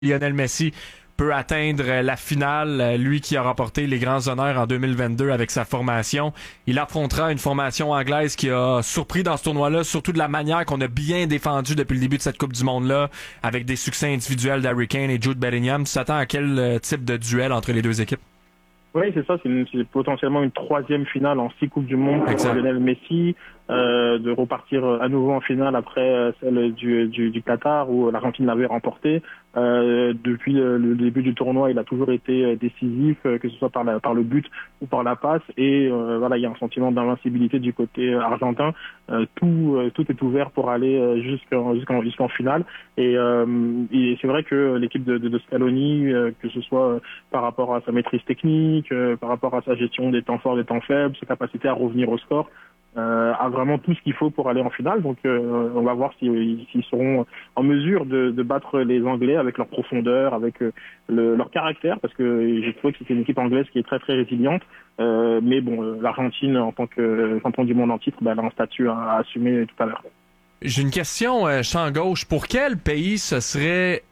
Lionel Messi peut atteindre la finale, lui qui a remporté les grands honneurs en 2022 avec sa formation. Il affrontera une formation anglaise qui a surpris dans ce tournoi-là, surtout de la manière qu'on a bien défendu depuis le début de cette Coupe du Monde-là, avec des succès individuels d'Harry Kane et Jude Bellingham. Tu t'attends à quel type de duel entre les deux équipes? Oui, c'est ça, c'est potentiellement une troisième finale en 6 Coupes du Monde pour Lionel Messi, de repartir à nouveau en finale après celle du Qatar où l'Argentine l'avait remporté. Depuis le début du tournoi, il a toujours été décisif, que ce soit par le but ou par la passe. Et voilà, il y a un sentiment d'invincibilité du côté argentin. Tout est ouvert pour aller jusqu'en finale. Et c'est vrai que l'équipe de Scaloni, que ce soit par rapport à sa maîtrise technique, par rapport à sa gestion des temps forts, des temps faibles, sa capacité à revenir au score, a vraiment tout ce qu'il faut pour aller en finale. Donc on va voir s'ils seront en mesure de battre les Anglais avec leur profondeur, avec leur caractère, parce que j'ai trouvé que c'était une équipe anglaise qui est très très résiliente. Mais bon, l'Argentine en tant que champion du monde en titre, elle a un statut à assumer tout à l'heure. J'ai une question, champ gauche. Pour quel pays ce serait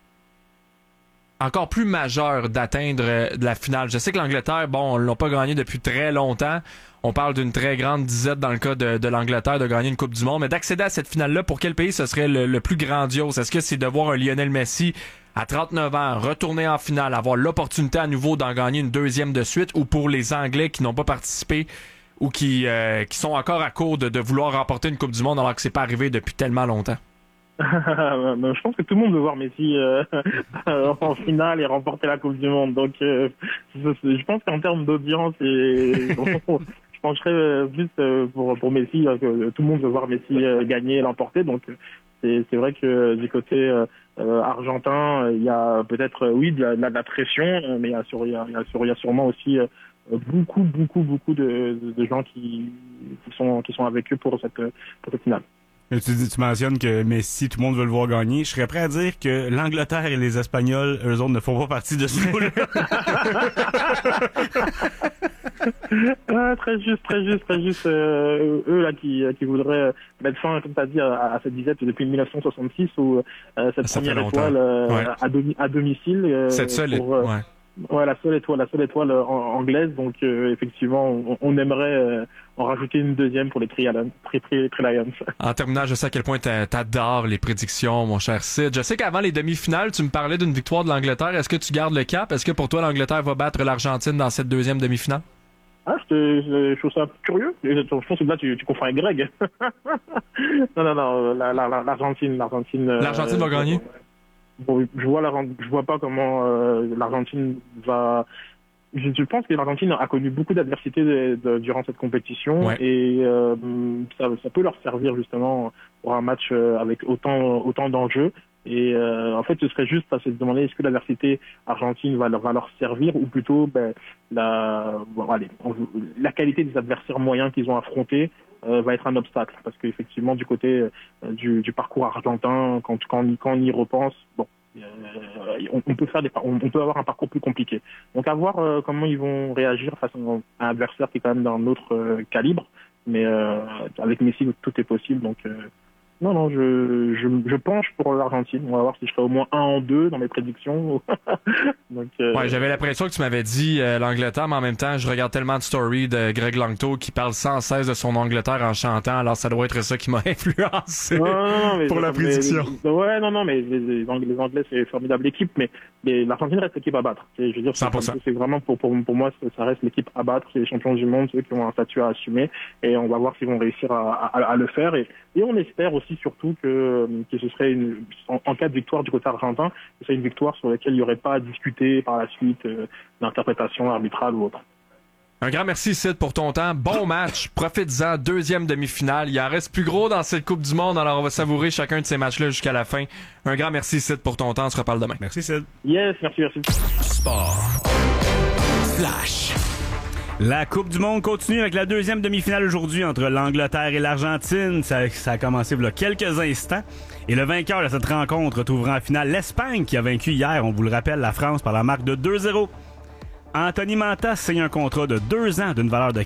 encore plus majeur d'atteindre de la finale? Je sais que l'Angleterre, bon, on l'a pas gagné depuis très longtemps. On parle d'une très grande disette dans le cas de l'Angleterre de gagner une Coupe du Monde. Mais d'accéder à cette finale-là, pour quel pays ce serait le plus grandiose? Est-ce que c'est de voir un Lionel Messi à 39 ans retourner en finale, avoir l'opportunité à nouveau d'en gagner une deuxième de suite, ou pour les Anglais qui n'ont pas participé ou qui sont encore à court de vouloir remporter une Coupe du Monde alors que c'est pas arrivé depuis tellement longtemps? Je pense que tout le monde veut voir Messi en finale et remporter la Coupe du Monde. Donc, je pense qu'en termes d'audience, je pencherais plus pour Messi. Que tout le monde veut voir Messi gagner et l'emporter. Donc, c'est vrai que du côté argentin, il y a peut-être de la pression, mais il y a sûrement aussi beaucoup de gens qui sont avec eux pour cette finale. Tu mentionnes que Messi, tout le monde veut le voir gagner. Je serais prêt à dire que l'Angleterre et les Espagnols, eux autres, ne font pas partie de ce lot-là. Très juste. Eux là qui voudraient mettre fin, comme tu as dit, à cette disette depuis 1966 où cette première étoile à domicile. Cette seule la seule étoile anglaise. Donc effectivement, on aimerait en rajouter une deuxième pour les Tri-Lions. En terminant, je sais à quel point t'adores les prédictions, mon cher Sid. Je sais qu'avant les demi-finales, tu me parlais d'une victoire de l'Angleterre. Est-ce que tu gardes le cap? Est-ce que pour toi, l'Angleterre va battre l'Argentine dans cette deuxième demi-finale? Je trouve ça curieux. Je pense que là, tu confonds avec Greg. Non, l'Argentine. L'Argentine va gagner? Bon, je vois pas comment l'Argentine va. Je pense que l'Argentine a connu beaucoup d'adversité durant cette compétition, et ça peut leur servir justement pour un match avec autant d'enjeux. Et en fait, ce serait juste à se demander est-ce que l'adversité argentine va leur servir, ou plutôt la qualité des adversaires moyens qu'ils ont affrontés va être un obstacle, parce qu'effectivement du côté du parcours argentin, quand on y repense, on peut avoir un parcours plus compliqué. Donc à voir comment ils vont réagir face à un adversaire qui est quand même d'un autre calibre, mais avec Messi tout est possible. Donc non, je penche pour l'Argentine. On va voir si je serai au moins 1 en 2 dans mes prédictions. Donc, j'avais l'impression que tu m'avais dit l'Angleterre, mais en même temps, je regarde tellement de stories de Greg Langto qui parle sans cesse de son Angleterre en chantant, alors ça doit être ça qui m'a influencé pour la prédiction. Mais les Anglais, c'est une formidable équipe, mais l'Argentine reste l'équipe à battre. Je veux dire, 100%. C'est vraiment pour moi, ça reste l'équipe à battre. C'est les champions du monde, ceux qui ont un statut à assumer, et on va voir s'ils vont réussir à le faire. Et on espère aussi surtout que ce serait en cas de victoire du côté argentin, que c'est une victoire sur laquelle il n'y aurait pas à discuter par la suite d'interprétation arbitrale ou autre. Un grand merci, Sid, pour ton temps. Bon match. Profites-en. Deuxième demi-finale. Il en reste plus gros dans cette Coupe du Monde, alors on va savourer chacun de ces matchs-là jusqu'à la fin. Un grand merci, Sid, pour ton temps. On se reparle demain. Merci, Sid. Yes, merci. Sport. Flash. La Coupe du Monde continue avec la deuxième demi-finale aujourd'hui entre l'Angleterre et l'Argentine. Ça a commencé il y a quelques instants. Et le vainqueur de cette rencontre retrouvera en finale l'Espagne qui a vaincu hier, on vous le rappelle, la France par la marque de 2-0. Anthony Manta signe un contrat de 2 ans d'une valeur de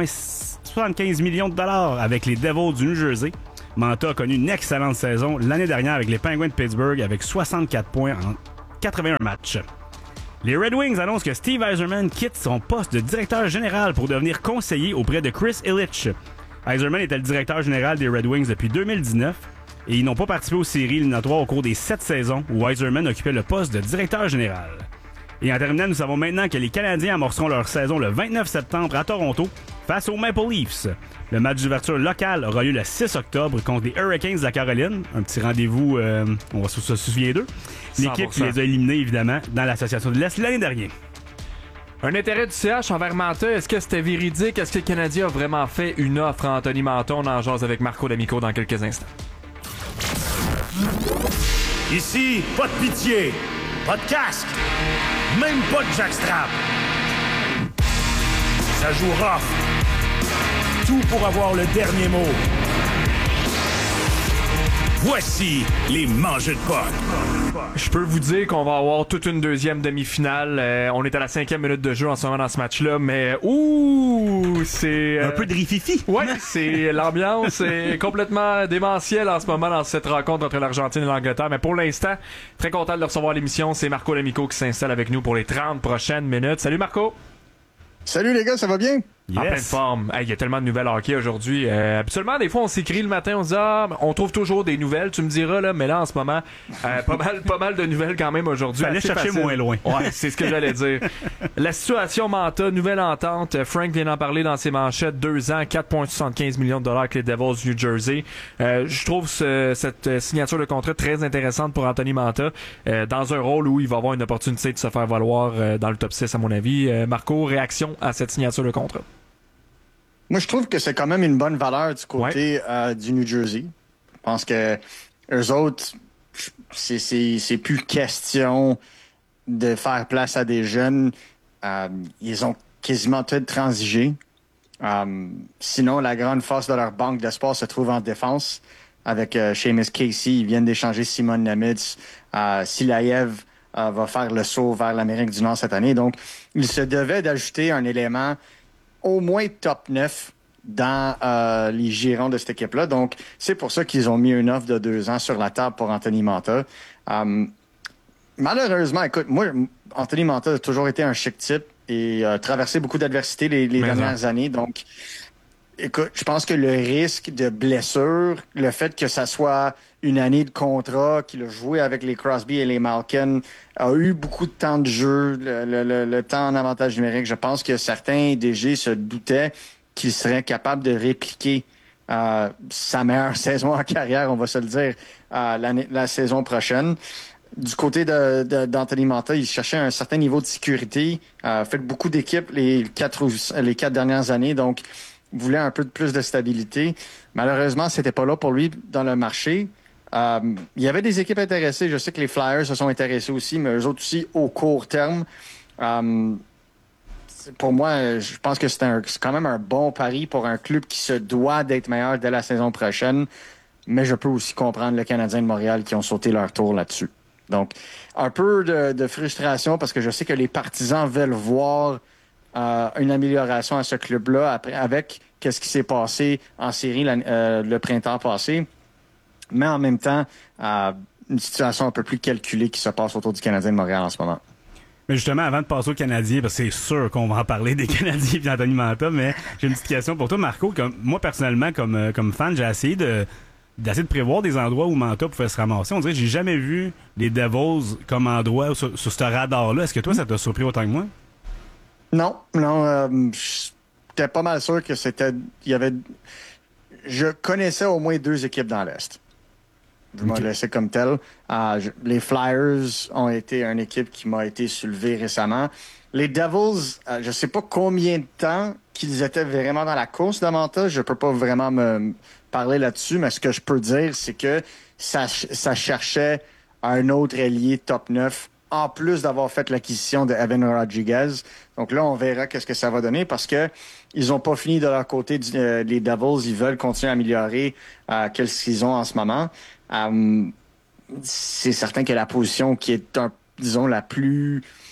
4,75 millions de dollars avec les Devils du New Jersey. Manta a connu une excellente saison l'année dernière avec les Penguins de Pittsburgh avec 64 points 81 matchs. Les Red Wings annoncent que Steve Yzerman quitte son poste de directeur général pour devenir conseiller auprès de Chris Ilitch. Yzerman était le directeur général des Red Wings depuis 2019 et ils n'ont pas participé aux séries éliminatoires au cours des 7 saisons où Yzerman occupait le poste de directeur général. Et en terminant, nous savons maintenant que les Canadiens amorceront leur saison le 29 septembre à Toronto face aux Maple Leafs. Le match d'ouverture local aura lieu le 6 octobre contre les Hurricanes de la Caroline. Un petit rendez-vous, on se souvient d'eux. L'équipe qui les a éliminés, évidemment, dans l'Association de l'Est l'année dernière. Un intérêt du CH envers Manta, est-ce que c'était véridique? Est-ce que le Canadien a vraiment fait une offre à Anthony Manta? On en jase avec Marco D'Amico dans quelques instants. Ici, pas de pitié, pas de casque, même pas de jackstrap. Ça joue rough. Tout pour avoir le dernier mot. Voici les mangeux de potes. Je peux vous dire qu'on va avoir toute une deuxième demi-finale. On est à la 5e minute de jeu en ce moment dans ce match-là, mais c'est... Un peu de rififi. Ouais, c'est l'ambiance est complètement démentielle en ce moment dans cette rencontre entre l'Argentine et l'Angleterre. Mais pour l'instant, très content de recevoir l'émission. C'est Marco D'Amico qui s'installe avec nous pour les 30 prochaines minutes. Salut Marco! Salut les gars, ça va bien? En pleine forme. Il y a tellement de nouvelles hockey aujourd'hui. Habituellement, des fois, on s'écrit le matin, on se dit on trouve toujours des nouvelles, tu me diras, là, mais là, en ce moment, pas mal de nouvelles quand même aujourd'hui. Fallait chercher moins loin. Ouais, c'est ce que j'allais dire. La situation Manta, nouvelle entente. Frank vient d'en parler dans ses manchettes. 2 ans, 4,75 millions de dollars avec les Devils du New Jersey. Je trouve cette signature de contrat très intéressante pour Anthony Manta, dans un rôle où il va avoir une opportunité de se faire valoir dans le top 6, à mon avis. Marco, réaction à cette signature de contrat? Moi, je trouve que c'est quand même une bonne valeur du côté du New Jersey. Je pense que eux autres, c'est plus question de faire place à des jeunes. Ils ont quasiment tout transigé. Sinon, la grande force de leur banque d'espoir se trouve en défense. Avec Seamus Casey, ils viennent d'échanger Simon Nemitz. Silaev va faire le saut vers l'Amérique du Nord cette année. Donc, il se devait d'ajouter un élément au moins top 9 dans les girons de cette équipe-là. Donc, c'est pour ça qu'ils ont mis une offre de 2 ans sur la table pour Anthony Manta. Malheureusement, écoute, moi, Anthony Manta a toujours été un chic type et a traversé beaucoup d'adversités les dernières années. Donc, écoute, je pense que le risque de blessure, le fait que ça soit une année de contrat, qu'il a joué avec les Crosby et les Malkin, a eu beaucoup de temps de jeu, le temps en avantage numérique. Je pense que certains DG se doutaient qu'il serait capable de répliquer sa meilleure saison en carrière, on va se le dire, la saison prochaine. Du côté d'Anthony Manta, il cherchait un certain niveau de sécurité. Fait beaucoup d'équipes les 4 dernières années, donc il voulait un peu plus de stabilité. Malheureusement, c'était pas là pour lui dans le marché. Il y avait des équipes intéressées. Je sais que les Flyers se sont intéressés aussi, mais eux autres aussi au court terme. Pour moi, je pense que c'est quand même un bon pari pour un club qui se doit d'être meilleur dès la saison prochaine. Mais je peux aussi comprendre les Canadiens de Montréal qui ont sauté leur tour là-dessus. Donc, un peu de frustration parce que je sais que les partisans veulent voir une amélioration à ce club-là après, avec qu'est-ce qui s'est passé en série le printemps passé. Mais en même temps, une situation un peu plus calculée qui se passe autour du Canadien de Montréal en ce moment. Mais justement, avant de passer aux Canadiens, parce que c'est sûr qu'on va en parler des Canadiens et d'Anthony Manta, mais j'ai une petite question pour toi, Marco. Moi, personnellement, comme fan, j'ai essayé de prévoir des endroits où Manta pouvait se ramasser. On dirait que j'ai jamais vu les Devils comme endroit sur ce radar-là. Est-ce que toi, ça t'a surpris autant que moi? Non. J'étais pas mal sûr que je connaissais au moins 2 équipes dans l'Est. Je m'en laissais comme tel. Les Flyers ont été une équipe qui m'a été soulevée récemment. Les Devils, je sais pas combien de temps qu'ils étaient vraiment dans la course de Manta. Je peux pas vraiment me parler là-dessus, mais ce que je peux dire, c'est que ça cherchait un autre ailier top 9, en plus d'avoir fait l'acquisition de Evan Rodriguez. Donc là, on verra qu'est-ce que ça va donner parce que ils ont pas fini de leur côté les Devils. Ils veulent continuer à améliorer qu'est-ce qu'ils ont en ce moment. C'est certain que la position qui est, disons, la plus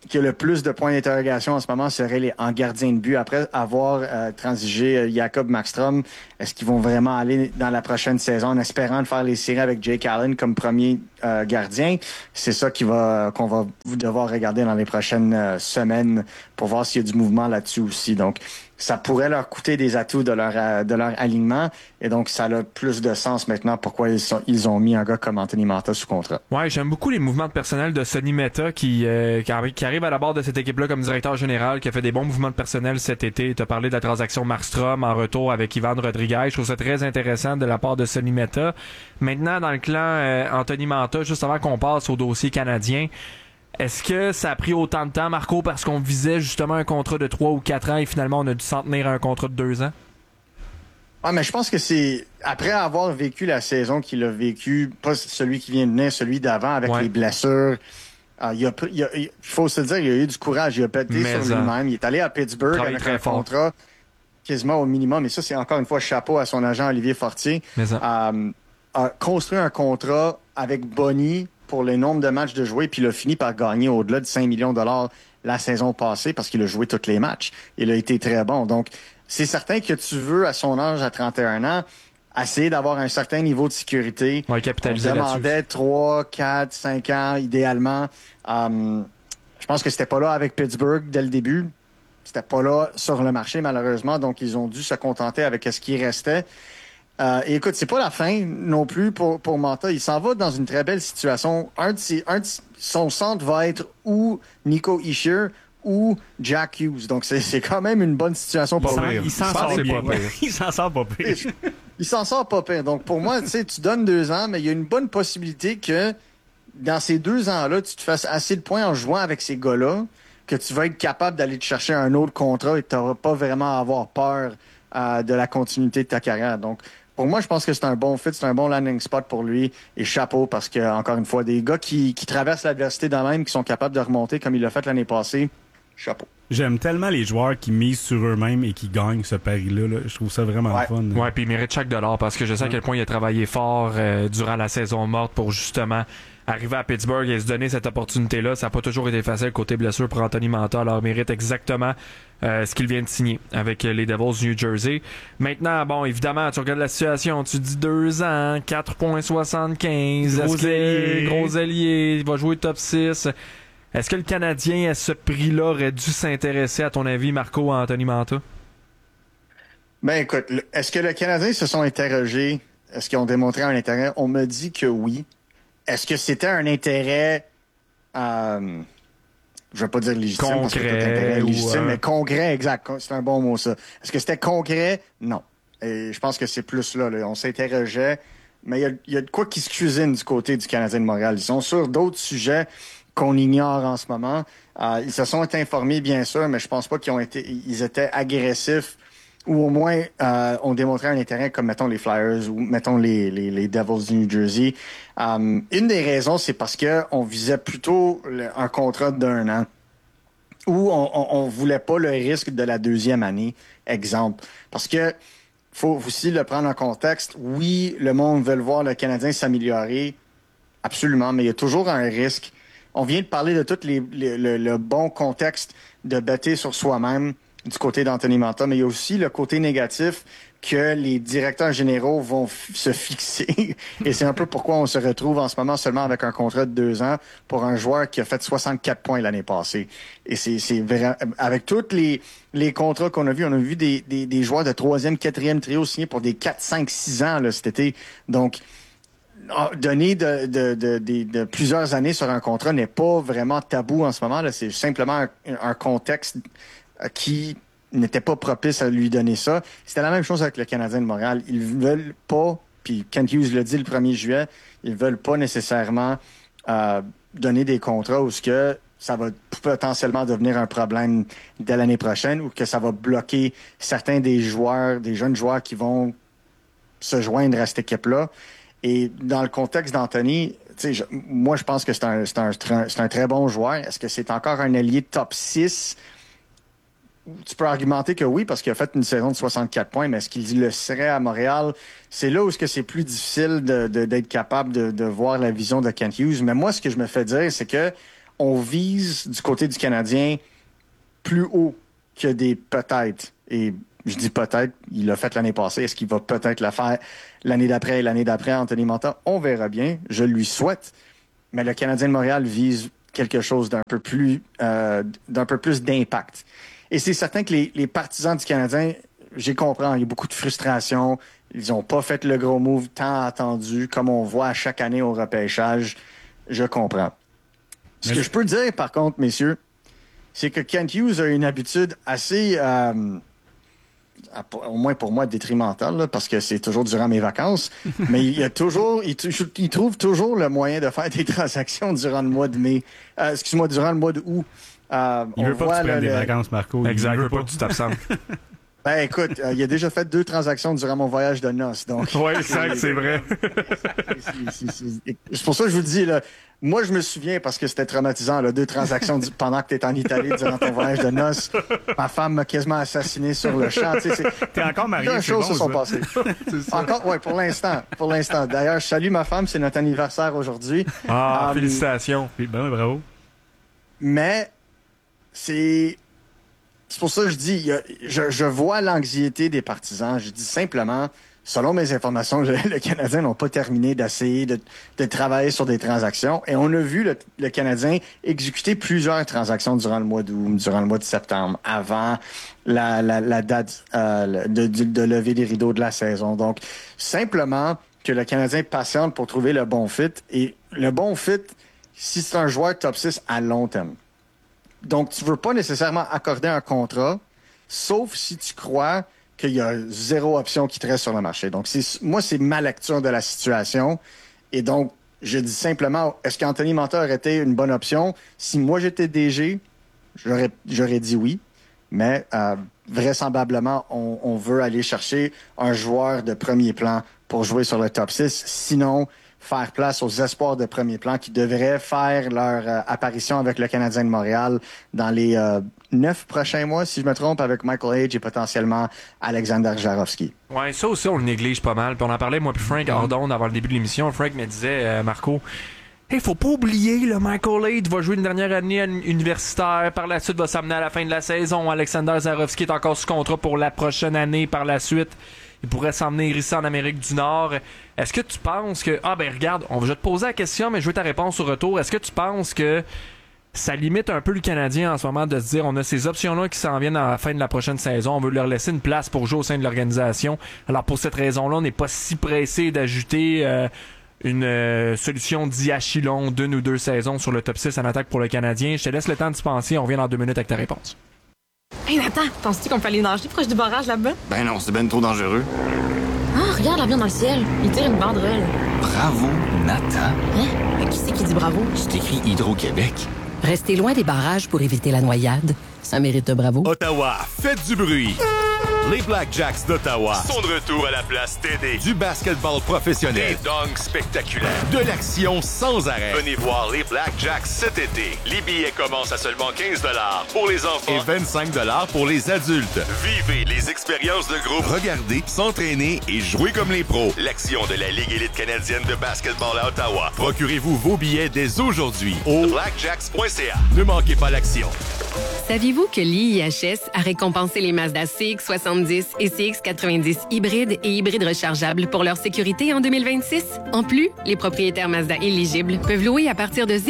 qui a le plus de points d'interrogation en ce moment serait en gardien de but. Après avoir transigé Jacob Markstrom, est-ce qu'ils vont vraiment aller dans la prochaine saison en espérant de faire les séries avec Jake Allen comme premier gardien? C'est ça qu'on va devoir regarder dans les prochaines semaines pour voir s'il y a du mouvement là-dessus aussi. Donc, ça pourrait leur coûter des atouts de leur alignement. Et donc, ça a plus de sens maintenant pourquoi ils ont mis un gars comme Anthony Mantha sous contrat. Ouais, j'aime beaucoup les mouvements de personnel de Sonny Mehta qui arrive à la barre de cette équipe-là comme directeur général, qui a fait des bons mouvements de personnel cet été. Tu as parlé de la transaction Markstrom en retour avec Ivan Rodriguez. Je trouve ça très intéressant de la part de Sonny Mehta. Maintenant, dans le clan Anthony Mantha, juste avant qu'on passe au dossier canadien, est-ce que ça a pris autant de temps, Marco, parce qu'on visait justement un contrat de 3 ou 4 ans et finalement on a dû s'en tenir à un contrat de 2 ans? Ah, mais je pense que c'est après avoir vécu la saison qu'il a vécu, pas celui qui vient de venir, celui d'avant avec les blessures. Il faut se le dire, il a eu du courage, il a pété sur lui-même. Il est allé à Pittsburgh avec un contrat quasiment au minimum. Et ça, c'est encore une fois chapeau à son agent Olivier Fortier. A construit un contrat avec Bonnie pour le nombre de matchs de jouer, puis il a fini par gagner au-delà de 5 millions de dollars la saison passée parce qu'il a joué tous les matchs. Il a été très bon. Donc, c'est certain que tu veux, à son âge, à 31 ans, essayer d'avoir un certain niveau de sécurité. Ouais, capitaliser on demandait 3, 4, 5 ans, idéalement. Je pense que c'était pas là avec Pittsburgh dès le début. C'était pas là sur le marché, malheureusement. Donc, ils ont dû se contenter avec ce qui restait. Et écoute, c'est pas la fin non plus pour Mantha. Il s'en va dans une très belle situation. Son centre va être ou Nico Hischier ou Jack Hughes. Donc, c'est quand même une bonne situation pour lui. Il s'en sort bien. Il s'en sort pas pire. Il s'en sort pas pire. Donc, pour moi, tu sais, tu donnes 2 ans, mais il y a une bonne possibilité que dans ces 2 ans-là, tu te fasses assez de points en jouant avec ces gars-là que tu vas être capable d'aller te chercher un autre contrat et tu n'auras pas vraiment à avoir peur de la continuité de ta carrière. Donc, pour moi, je pense que c'est un bon fit, c'est un bon landing spot pour lui. Et chapeau, parce que, encore une fois, des gars qui traversent l'adversité d'eux mêmes, qui sont capables de remonter comme il l'a fait l'année passée, chapeau. J'aime tellement les joueurs qui misent sur eux-mêmes et qui gagnent ce pari-là. Là. Je trouve ça vraiment fun. Ouais, puis il mérite chaque dollar parce que je sais à quel point il a travaillé fort durant la saison morte pour justement arriver à Pittsburgh et se donner cette opportunité-là. Ça n'a pas toujours été facile côté blessure pour Anthony Mantha. Alors, il mérite exactement ce qu'il vient de signer avec les Devils du New Jersey. Maintenant, bon, évidemment, tu regardes la situation. Tu dis 2 ans, 4,75. Gros ailier. Il va jouer top 6. Est-ce que le Canadien, à ce prix-là, aurait dû s'intéresser, à ton avis, Marco, à Anthony Mantha? Ben écoute, est-ce que le Canadien se sont interrogés? Est-ce qu'ils ont démontré un intérêt? On me dit que oui. Est-ce que c'était un intérêt, je ne vais pas dire légitime, concret, parce que tout intérêt est légitime, mais concret, exact. C'est un bon mot, ça. Est-ce que c'était concret? Non. Et je pense que c'est plus là. On s'interrogeait, mais il y a de quoi qui se cuisine du côté du Canadien de Montréal. Ils sont sur d'autres sujets qu'on ignore en ce moment. Ils se sont informés, bien sûr, mais je pense pas ils étaient agressifs ou au moins ont démontré un intérêt comme, mettons, les Flyers ou, mettons, les Devils du New Jersey. Une des raisons, c'est parce que on visait plutôt un contrat d'1 an où on voulait pas le risque de la 2e année, exemple. Parce que faut aussi le prendre en contexte. Oui, le monde veut voir le Canadien s'améliorer, absolument, mais il y a toujours un risque. On vient de parler de tout le bon contexte de bêter sur soi-même du côté d'Anthony Mantha, mais il y a aussi le côté négatif que les directeurs généraux vont se fixer. Et c'est un peu pourquoi on se retrouve en ce moment seulement avec un contrat de 2 ans pour un joueur qui a fait 64 points l'année passée. Et c'est vrai, avec tous les contrats qu'on a vus, on a vu des joueurs de 3e, 4e trio signés pour des 4, 5, 6 ans là, cet été. Donc, donner de plusieurs années sur un contrat n'est pas vraiment tabou en ce moment. Là. C'est simplement un contexte qui n'était pas propice à lui donner ça. C'était la même chose avec le Canadien de Montréal. Ils veulent pas, puis Kent Hughes l'a dit le 1er juillet, ils veulent pas nécessairement donner des contrats où ce que ça va potentiellement devenir un problème dès l'année prochaine ou que ça va bloquer certains des jeunes joueurs qui vont se joindre à cette équipe-là. Et dans le contexte d'Anthony, moi, je pense que c'est un très bon joueur. Est-ce que c'est encore un allié top 6? Tu peux argumenter que oui, parce qu'il a fait une saison de 64 points, mais est-ce qu'il le serait à Montréal? C'est là où c'est plus difficile d'être capable de voir la vision de Kent Hughes. Mais moi, ce que je me fais dire, c'est que on vise du côté du Canadien plus haut que des peut-être. Et je dis peut-être, il l'a fait l'année passée. Est-ce qu'il va peut-être le faire l'année d'après et l'année d'après, Anthony Mantha? On verra bien. Je lui souhaite. Mais le Canadien de Montréal vise quelque chose d'un peu plus d'impact. Et c'est certain que les partisans du Canadien, j'ai compris, il y a beaucoup de frustration. Ils n'ont pas fait le gros move tant attendu, comme on voit à chaque année au repêchage. Je comprends. Ce que je peux dire, par contre, messieurs, c'est que Kent Hughes a une habitude assez, au moins pour moi, détrimentale, là, parce que c'est toujours durant mes vacances. Mais il trouve toujours le moyen de faire des transactions durant le mois de mai. Durant le mois d'août. Il veut pas que tu prennes des vacances, Marco. Exact, il veut pas que tu t'absentes. Ben écoute, il a déjà fait 2 transactions durant mon voyage de noces. Oui, exact, c'est vrai. C'est pour ça que je vous dis, là, moi je me souviens, parce que c'était traumatisant, là, 2 transactions pendant que tu es en Italie durant ton voyage de noces. Ma femme m'a quasiment assassiné sur le champ. T'es encore marié, deux choses se sont passées. Encore, oui, pour l'instant. D'ailleurs, je salue ma femme, c'est notre anniversaire aujourd'hui. Félicitations. Ben, bravo. Mais c'est pour ça que je dis, je vois l'anxiété des partisans. Je dis simplement, selon mes informations, le Canadien n'ont pas terminé d'essayer de travailler sur des transactions. Et on a vu le Canadien exécuter plusieurs transactions durant le mois d'août, durant le mois de septembre, avant la date de lever les rideaux de la saison. Donc, simplement que le Canadien patiente pour trouver le bon fit. Et le bon fit, si c'est un joueur top 6 à long terme. Donc, tu veux pas nécessairement accorder un contrat, sauf si tu crois qu'il y a 0 option qui te reste sur le marché. Donc, moi, c'est ma lecture de la situation. Et donc, je dis simplement, est-ce qu'Anthony Mantha aurait été une bonne option? Si moi, j'étais DG, j'aurais dit oui. Mais vraisemblablement, on veut aller chercher un joueur de premier plan pour jouer sur le top 6. Sinon, faire place aux espoirs de premier plan qui devraient faire leur apparition avec le Canadien de Montréal dans les 9 prochains mois, si je me trompe, avec Michael Hage et potentiellement Alexander Jarofsky. Ouais, ça aussi, on le néglige pas mal. Puis on en parlait, moi puis Frank, hors d'onde, avant le début de l'émission. Frank me disait, Marco, faut pas oublier, le Michael Hage va jouer une dernière année universitaire, par la suite va s'amener à la fin de la saison. Alexander Jarofsky est encore sous contrat pour la prochaine année par la suite. Il pourrait s'emmener ici en Amérique du Nord. Est-ce que tu penses que... regarde, je vais te poser la question, mais je veux ta réponse au retour. Est-ce que tu penses que ça limite un peu le Canadien en ce moment de se dire on a ces options-là qui s'en viennent à la fin de la prochaine saison, on veut leur laisser une place pour jouer au sein de l'organisation. Alors pour cette raison-là, on n'est pas si pressé d'ajouter une solution d'Iachilon d'1 ou 2 saisons sur le top 6 en attaque pour le Canadien. Je te laisse le temps de s'y penser. On revient dans 2 minutes avec ta réponse. Hey Nathan, penses-tu qu'on peut aller nager proche du barrage là-bas? Ben non, c'est ben trop dangereux. Ah, regarde l'avion dans le ciel. Il tire une banderole. Bravo, Nathan. Hein? Qui c'est qui dit bravo? C'est écrit Hydro-Québec. Restez loin des barrages pour éviter la noyade. Ça mérite un bravo. Ottawa, faites du bruit. Les Blackjacks d'Ottawa sont de retour à la place TD. Du basketball professionnel, des dunks spectaculaires, de l'action sans arrêt. Venez voir les Blackjacks cet été. Les billets commencent à seulement 15$ pour les enfants et 25$ pour les adultes. Vivez les expériences de groupe. Regardez, s'entraîner et jouer comme les pros. L'action de la Ligue élite canadienne de basketball à Ottawa. Procurez-vous vos billets dès aujourd'hui au blackjacks.ca. Ne manquez pas l'action. Saviez-vous que l'IIHS a récompensé les Mazda CX-70 et CX-90 hybrides et hybrides rechargeables pour leur sécurité en 2026? En plus, les propriétaires Mazda éligibles peuvent louer à partir de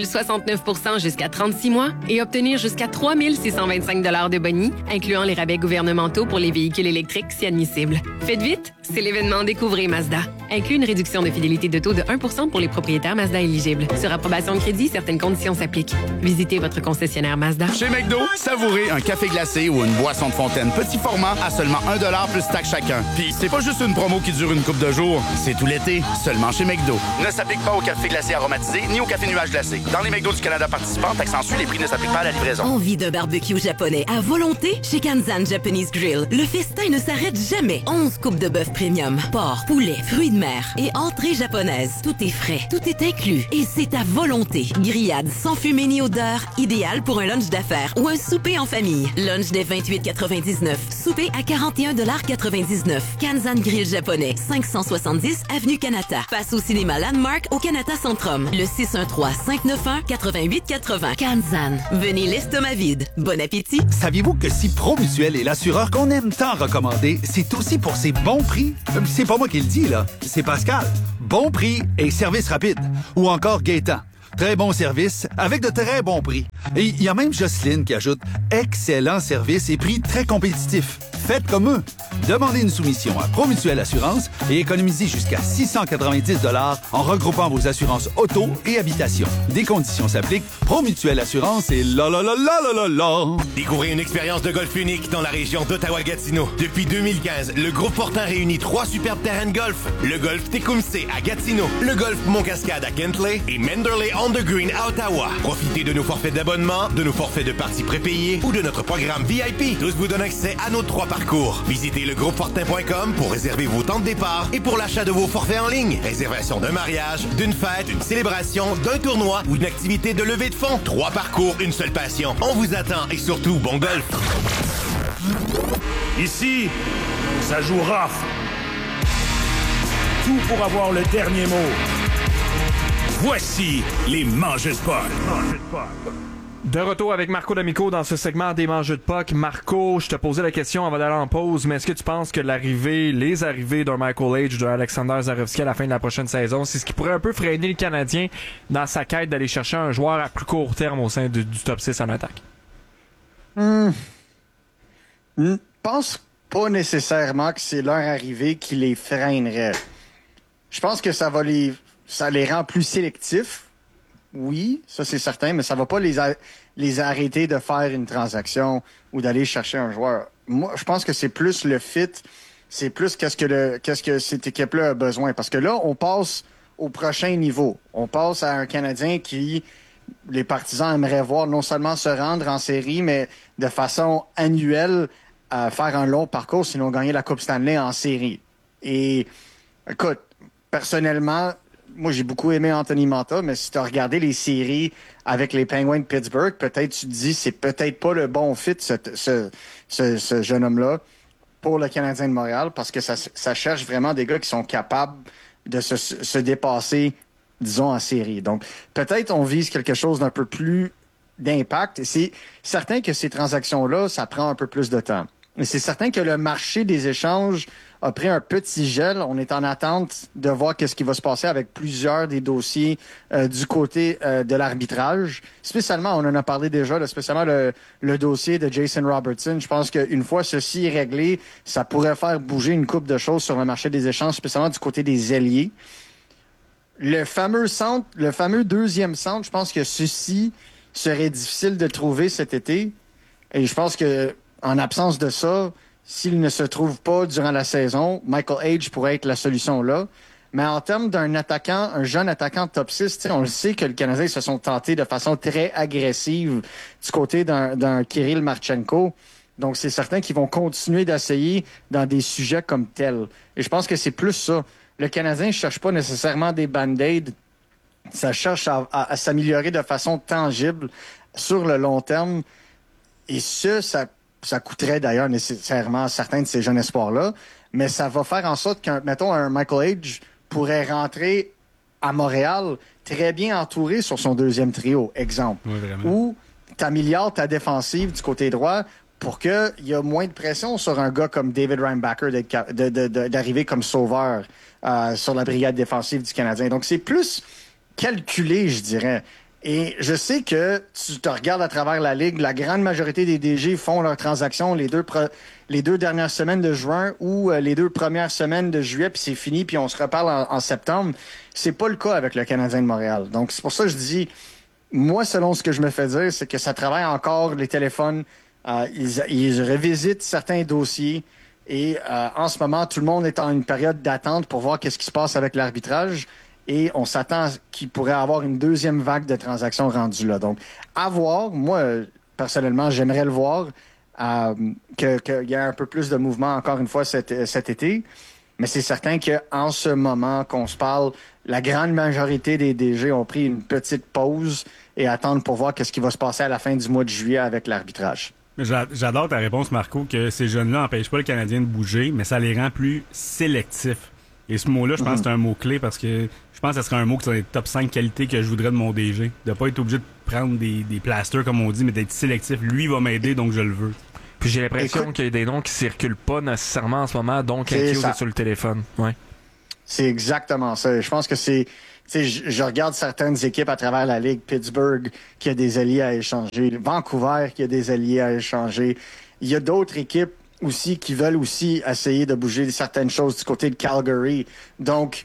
0,69% jusqu'à 36 mois et obtenir jusqu'à 3 625 $ de boni, incluant les rabais gouvernementaux pour les véhicules électriques si admissible. Faites vite, c'est l'événement Découvrez Mazda. Inclut une réduction de fidélité de taux de 1% pour les propriétaires Mazda éligibles. Sur approbation de crédit, certaines conditions s'appliquent. Visitez votre concessionnaire Mazda. Chez McDo, savourez un café glacé ou une boisson de fontaine petit format à seulement 1$ plus taxe chacun. Puis c'est pas juste une promo qui dure une couple de jours, c'est tout l'été, seulement chez McDo. Ne s'applique pas au café glacé aromatisé ni au café nuage glacé. Dans les McDo du Canada participants, taxe en les prix ne s'appliquent pas à la livraison. Envie de barbecue japonais à volonté? Chez Kanzan Japanese Grill, le festin ne s'arrête jamais. 11 coupes de bœuf premium, porc, poulet, fruits de mer et entrée japonaise. Tout est frais, tout est inclus et c'est à volonté. Grillade sans fumée ni odeur, idéal pour un lunch d'affaires ou un souper en famille. Lunch dès 28,99. Souper à 41,99 $. Kanzan Grill japonais, 570 Avenue Kanata. Passe au cinéma Landmark au Kanata Centrum. Le 613-591-8880. Kanzan. Venez l'estomac vide. Bon appétit. Saviez-vous que si Promutuel est l'assureur qu'on aime tant recommander, c'est aussi pour ses bons prix? C'est pas moi qui le dis, là. C'est Pascal. Bon prix et service rapide. Ou encore Gaétan. Très bon service avec de très bons prix. Et il y a même Jocelyne qui ajoute excellent service et prix très compétitifs. Faites comme eux. Demandez une soumission à Promutuel Assurance et économisez jusqu'à 690 $ en regroupant vos assurances auto et habitation. Des conditions s'appliquent. Promutuel Assurance et la. Découvrez une expérience de golf unique dans la région d'Ottawa-Gatineau. Depuis 2015, le groupe Fortin réunit 3 superbes terrains de golf. Le golf Tecumseh à Gatineau, le golf Mont-Cascade à Kentley et Manderley on the Green à Ottawa. Profitez de nos forfaits d'abonnement, de nos forfaits de parties prépayées ou de notre programme VIP. Tous vous donnent accès à nos 3 parcours. Visitez legroupefortin.com pour réserver vos temps de départ et pour l'achat de vos forfaits en ligne. Réservation d'un mariage, d'une fête, d'une célébration, d'un tournoi ou d'une activité de levée de fonds. 3 parcours, une seule passion. On vous attend et surtout, bon golf. Ici, ça joue rough. Tout pour avoir le dernier mot. Voici les mangeux de puck. De retour avec Marco D'Amico dans ce segment des mangeux de puck. Marco, je te posais la question avant d'aller en pause, mais est-ce que tu penses que les arrivées d'un Michael Age, d'un Alexander Zarevski à la fin de la prochaine saison, c'est ce qui pourrait un peu freiner le Canadien dans sa quête d'aller chercher un joueur à plus court terme au sein du top 6 en attaque? Je pense pas nécessairement que c'est leur arrivée qui les freinerait. Je pense que ça les rend plus sélectifs. Oui, ça c'est certain, mais ça va pas les arrêter de faire une transaction ou d'aller chercher un joueur. Moi, je pense que c'est plus le fit, c'est plus qu'est-ce que cette équipe-là a besoin. Parce que là, on passe au prochain niveau. On passe à un Canadien qui, les partisans aimeraient voir non seulement se rendre en série, mais de façon annuelle, faire un long parcours, sinon gagner la Coupe Stanley en série. Et écoute, personnellement, moi, j'ai beaucoup aimé Anthony Mantha, mais si tu as regardé les séries avec les Penguins de Pittsburgh, peut-être tu te dis c'est peut-être pas le bon fit, ce jeune homme-là, pour le Canadien de Montréal, parce que ça cherche vraiment des gars qui sont capables de se dépasser, disons, en série. Donc, peut-être on vise quelque chose d'un peu plus d'impact. Et c'est certain que ces transactions-là, ça prend un peu plus de temps. Et c'est certain que le marché des échanges a pris un petit gel. On est en attente de voir qu'est-ce qui va se passer avec plusieurs des dossiers du côté de l'arbitrage. Spécialement, on en a parlé déjà, là, spécialement le dossier de Jason Robertson. Je pense qu'une fois ceci est réglé, ça pourrait faire bouger une couple de choses sur le marché des échanges, spécialement du côté des ailiers. Le fameux deuxième centre, je pense que ceci serait difficile de trouver cet été. Et je pense que en absence de ça, s'il ne se trouve pas durant la saison, Michael Age pourrait être la solution là. Mais en termes d'un attaquant, un jeune attaquant de top 6, on le sait que le Canadien se sont tentés de façon très agressive du côté d'un Kirill Marchenko. Donc, c'est certain qu'ils vont continuer d'essayer dans des sujets comme tels. Et je pense que c'est plus ça. Le Canadien ne cherche pas nécessairement des band-aids. Ça cherche à s'améliorer de façon tangible sur le long terme. Et ça coûterait d'ailleurs nécessairement certains de ces jeunes espoirs-là, mais ça va faire en sorte qu'un Michael Age pourrait rentrer à Montréal très bien entouré sur son deuxième trio, exemple. Oui, ou t'améliores ta défensive du côté droit pour qu'il y ait moins de pression sur un gars comme David Reinbacher d'arriver comme sauveur sur la brigade défensive du Canadien. Donc, c'est plus calculé, je dirais. Et je sais que tu te regardes à travers la Ligue, la grande majorité des DG font leurs transactions les deux dernières semaines de juin ou les 2 premières semaines de juillet, puis c'est fini, puis on se reparle en septembre. C'est pas le cas avec le Canadien de Montréal. Donc, c'est pour ça que je dis, moi, selon ce que je me fais dire, c'est que ça travaille encore les téléphones, ils revisitent certains dossiers, et en ce moment, tout le monde est en une période d'attente pour voir qu'est-ce qui se passe avec l'arbitrage. Et on s'attend qu'il pourrait avoir une deuxième vague de transactions rendues là. Donc, à voir. Moi, personnellement, j'aimerais le voir, qu'il y ait un peu plus de mouvement, encore une fois, cet été. Mais c'est certain qu'en ce moment qu'on se parle, la grande majorité des DG ont pris une petite pause et attendent pour voir qu'est-ce qui va se passer à la fin du mois de juillet avec l'arbitrage. J'adore ta réponse, Marco, que ces jeunes-là n'empêchent pas le Canadien de bouger, mais ça les rend plus sélectifs. Et ce mot-là, je pense que c'est un mot-clé parce que je pense que ce serait un mot qui serait les top 5 qualités que je voudrais de mon DG. De pas être obligé de prendre des plasters, comme on dit, mais d'être sélectif. Lui va m'aider, donc je le veux. Puis j'ai l'impression qu'il y a des noms qui circulent pas nécessairement en ce moment, donc Hughes est sur le téléphone. Ouais. C'est exactement ça. Je pense que c'est... Je regarde certaines équipes à travers la Ligue. Pittsburgh, qui a des alliés à échanger. Vancouver, qui a des alliés à échanger. Il y a d'autres équipes aussi qui veulent aussi essayer de bouger certaines choses du côté de Calgary. Donc,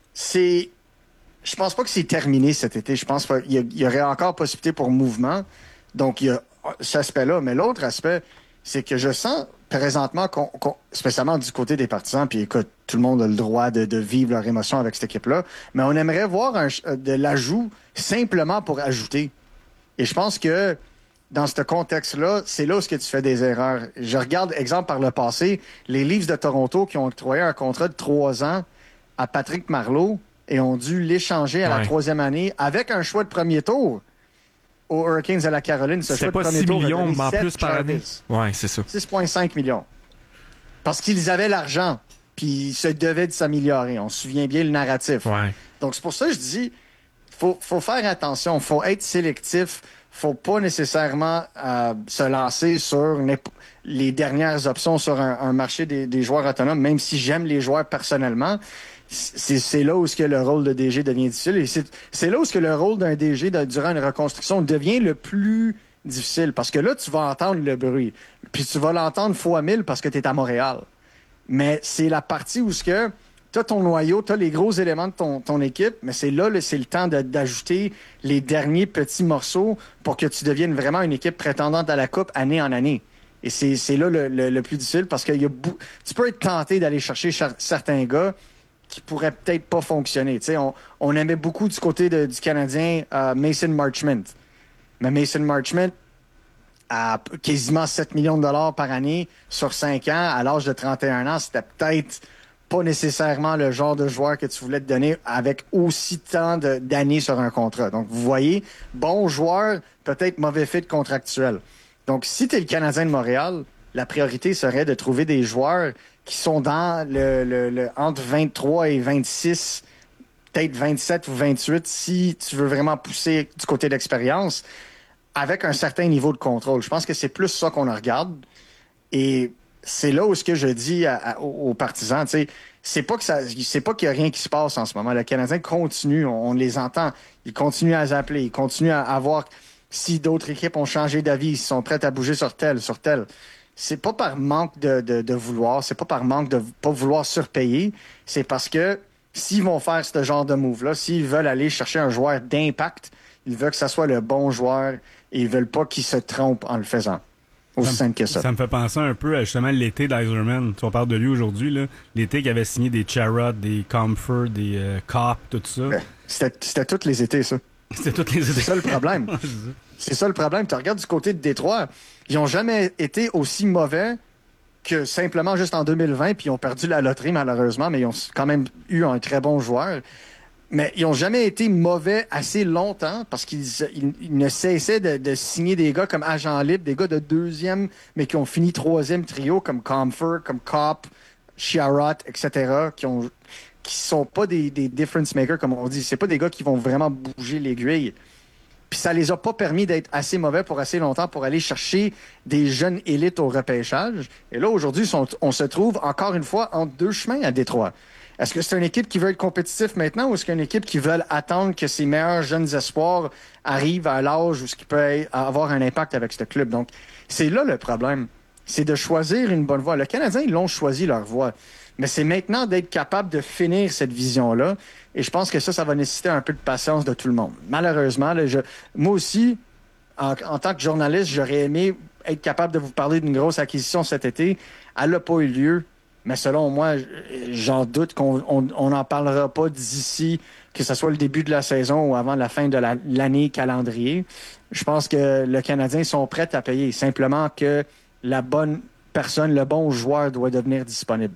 je pense pas que c'est terminé cet été. Je pense qu'il y aurait encore possibilité pour mouvement. Donc, il y a cet aspect-là. Mais l'autre aspect, c'est que je sens présentement, spécialement du côté des partisans, puis écoute, tout le monde a le droit de vivre leur émotion avec cette équipe-là, mais on aimerait voir de l'ajout simplement pour ajouter. Et je pense que dans ce contexte-là, c'est là où tu fais des erreurs. Je regarde, exemple, par le passé, les Leafs de Toronto qui ont octroyé un contrat de 3 ans à Patrick Marleau et ont dû l'échanger à la 3e année avec un choix de premier tour aux Hurricanes de la Caroline. C'était pas 6 millions en plus par année. Oui, c'est ça. 6,5 millions. Parce qu'ils avaient l'argent, puis ils se devaient de s'améliorer. On se souvient bien le narratif. Ouais. Donc, c'est pour ça que je dis, faut faire attention, faut être sélectif, faut pas nécessairement se lancer sur les dernières options sur un marché des joueurs autonomes, même si j'aime les joueurs personnellement. C'est là où le rôle de DG devient difficile. Et c'est là où le rôle d'un DG durant une reconstruction devient le plus difficile. Parce que là, tu vas entendre le bruit. Puis tu vas l'entendre fois 1000 parce que tu es à Montréal. Mais c'est la partie où tu as ton noyau, tu as les gros éléments de ton équipe, mais c'est le temps d'ajouter les derniers petits morceaux pour que tu deviennes vraiment une équipe prétendante à la Coupe année en année. Et c'est là le plus difficile parce que tu peux être tenté d'aller chercher certains gars qui pourrait peut-être pas fonctionner. On aimait beaucoup du côté du Canadien Mason Marchment. Mais Mason Marchment, à quasiment 7 millions de dollars par année sur 5 ans, à l'âge de 31 ans, c'était peut-être pas nécessairement le genre de joueur que tu voulais te donner avec aussi tant d'années sur un contrat. Donc, vous voyez, bon joueur, peut-être mauvais fit contractuel. Donc, si tu es le Canadien de Montréal, la priorité serait de trouver des joueurs qui sont dans le entre 23 et 26, peut-être 27 ou 28, si tu veux vraiment pousser du côté d'expérience, avec un certain niveau de contrôle. Je pense que c'est plus ça qu'on regarde. Et c'est là où ce que je dis aux partisans, c'est pas qu'il y a rien qui se passe en ce moment. Le Canadien continue, on les entend. Ils continuent à appeler, ils continuent à voir si d'autres équipes ont changé d'avis, ils sont prêts à bouger sur tel. C'est pas par manque de vouloir, c'est pas par manque de pas vouloir surpayer, c'est parce que s'ils vont faire ce genre de move-là, s'ils veulent aller chercher un joueur d'impact, ils veulent que ça soit le bon joueur et ils veulent pas qu'il se trompe en le faisant. Aussi simple que ça. Ça me fait penser un peu à justement l'été d'Yzerman. Tu parles de lui aujourd'hui, là. L'été qui avait signé des Charrot, des Comfort, des Cop, tout ça. C'était tous les étés, ça. C'était tous les étés. C'est ça le problème. C'est ça le problème. Tu regardes du côté de Détroit, ils n'ont jamais été aussi mauvais que simplement juste en 2020, puis ils ont perdu la loterie malheureusement, mais ils ont quand même eu un très bon joueur. Mais ils n'ont jamais été mauvais assez longtemps parce qu'ils ne cessaient de signer des gars comme agents libres, des gars de 2e, mais qui ont fini 3e trio comme Comfort, comme Cop, Chiarot, etc., qui sont pas des difference makers, comme on dit. C'est pas des gars qui vont vraiment bouger l'aiguille. Puis ça les a pas permis d'être assez mauvais pour assez longtemps pour aller chercher des jeunes élites au repêchage. Et là, aujourd'hui, on se trouve encore une fois entre deux chemins à Détroit. Est-ce que c'est une équipe qui veut être compétitif maintenant ou est-ce qu'une équipe qui veut attendre que ses meilleurs jeunes espoirs arrivent à l'âge où ce qui peut avoir un impact avec ce club? Donc, c'est là le problème. C'est de choisir une bonne voie. Le Canadien, ils l'ont choisi leur voie. Mais c'est maintenant d'être capable de finir cette vision-là. Et je pense que ça va nécessiter un peu de patience de tout le monde. Malheureusement, moi aussi, en tant que journaliste, j'aurais aimé être capable de vous parler d'une grosse acquisition cet été. Elle n'a pas eu lieu. Mais selon moi, j'en doute qu'on n'en parlera pas d'ici, que ce soit le début de la saison ou avant la fin de l'année calendrier. Je pense que le Canadien sont prêts à payer. Simplement que la bonne personne, le bon joueur doit devenir disponible.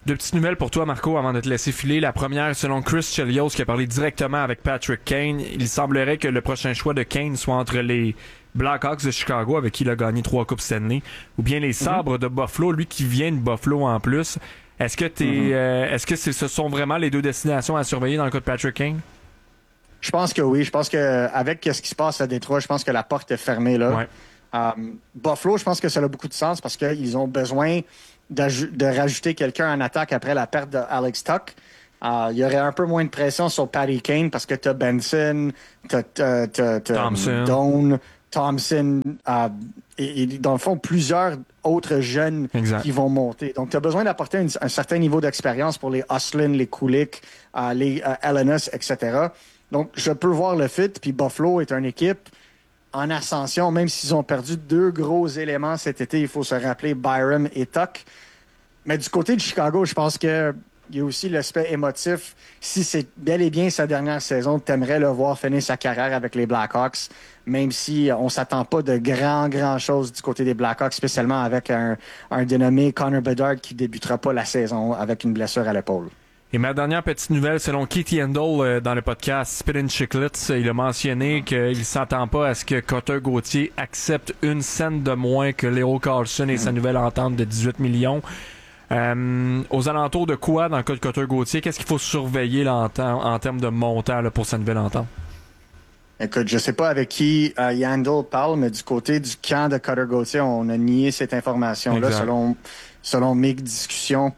Deux petites nouvelles pour toi, Marco, avant de te laisser filer. La première, selon Chris Chelios, qui a parlé directement avec Patrick Kane, il semblerait que le prochain choix de Kane soit entre les Blackhawks de Chicago, avec qui il a gagné 3 Coupes Stanley, ou bien les Sabres de Buffalo, lui qui vient de Buffalo en plus. Est-ce que ce sont vraiment les deux destinations à surveiller dans le cas de Patrick Kane? Je pense que oui. Je pense qu'avec ce qui se passe à Détroit, je pense que la porte est fermée là. Ouais. Buffalo, je pense que ça a beaucoup de sens parce qu'ils ont besoin de rajouter quelqu'un en attaque après la perte d'Alex Tuch. Il y aurait un peu moins de pression sur Patty Kane parce que t'as Benson, t'as Doan, Thompson, et dans le fond, plusieurs autres jeunes qui vont monter. Donc, tu as besoin d'apporter un certain niveau d'expérience pour les Oslin, les Kulik, les Elenos, etc. Donc, je peux voir le fit, puis Buffalo est une équipe en ascension, même s'ils ont perdu 2 gros éléments cet été, il faut se rappeler Byram et Tuch. Mais du côté de Chicago, je pense que il y a aussi l'aspect émotif. Si c'est bel et bien sa dernière saison, tu aimerais le voir finir sa carrière avec les Blackhawks, même si on s'attend pas de grand choses du côté des Blackhawks, spécialement avec un dénommé Connor Bedard qui débutera pas la saison avec une blessure à l'épaule. Et ma dernière petite nouvelle, selon Keith Yandel dans le podcast Spittin' Chiclets, il a mentionné qu'il s'attend pas à ce que Cutter Gauthier accepte 1 cent de moins que Leo Carlson et sa nouvelle entente de 18 millions. Aux alentours de quoi dans le cas de Cutter Gauthier? Qu'est-ce qu'il faut surveiller là, en termes de montant là, pour sa nouvelle entente? Écoute, je sais pas avec qui Yandel parle, mais du côté du camp de Cutter Gauthier, on a nié cette information-là selon mes discussions.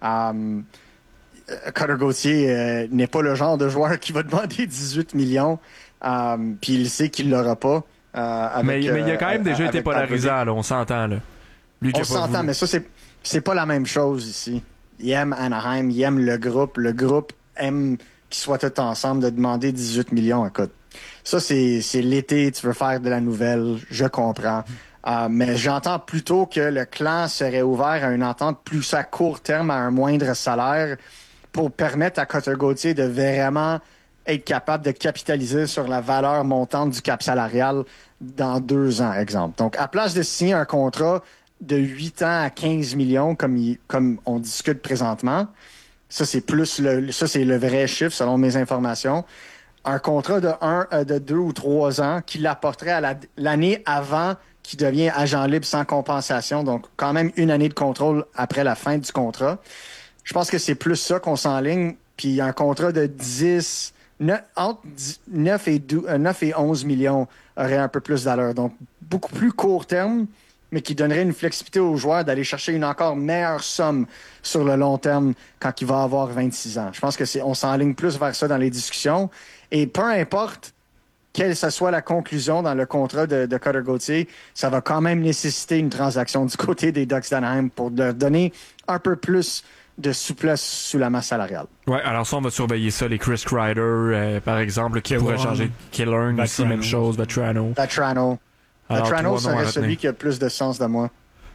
Cutter Gauthier n'est pas le genre de joueur qui va demander 18 millions, puis il sait qu'il l'aura pas. Mais il a quand même déjà été polarisant, là, on s'entend. Là. Lui on s'entend, mais ça, c'est pas la même chose ici. Il aime Anaheim, il aime le groupe aime qu'ils soient tous ensemble, de demander 18 millions. Écoute, ça, c'est l'été, tu veux faire de la nouvelle, je comprends. Mais j'entends plutôt que le clan serait ouvert à une entente plus à court terme, à un moindre salaire, pour permettre à Cutter Gauthier de vraiment être capable de capitaliser sur la valeur montante du cap salarial dans 2 ans, exemple. Donc, à place de signer un contrat de 8 ans à 15 millions, comme on discute présentement, ça, c'est le vrai chiffre, selon mes informations. Un contrat de 2 ou 3 ans qui l'apporterait à l'année avant qu'il devient agent libre sans compensation. Donc, quand même 1 année de contrôle après la fin du contrat. Je pense que c'est plus ça qu'on s'enligne. Puis un contrat de entre 9 et 11 millions aurait un peu plus d'allure. Donc, beaucoup plus court terme, mais qui donnerait une flexibilité aux joueurs d'aller chercher une encore meilleure somme sur le long terme quand il va avoir 26 ans. Je pense que on s'enligne plus vers ça dans les discussions. Et peu importe quelle que soit la conclusion dans le contrat de Cutter Gauthier, ça va quand même nécessiter une transaction du côté des Ducks d'Anaheim pour leur donner un peu plus de souplesse sous la masse salariale. Ouais, alors ça, on va surveiller ça. Les Chris Kreider, par exemple, qui pourrait changer. Killern aussi, même chose. Vatrano serait celui qui a plus de sens de moi.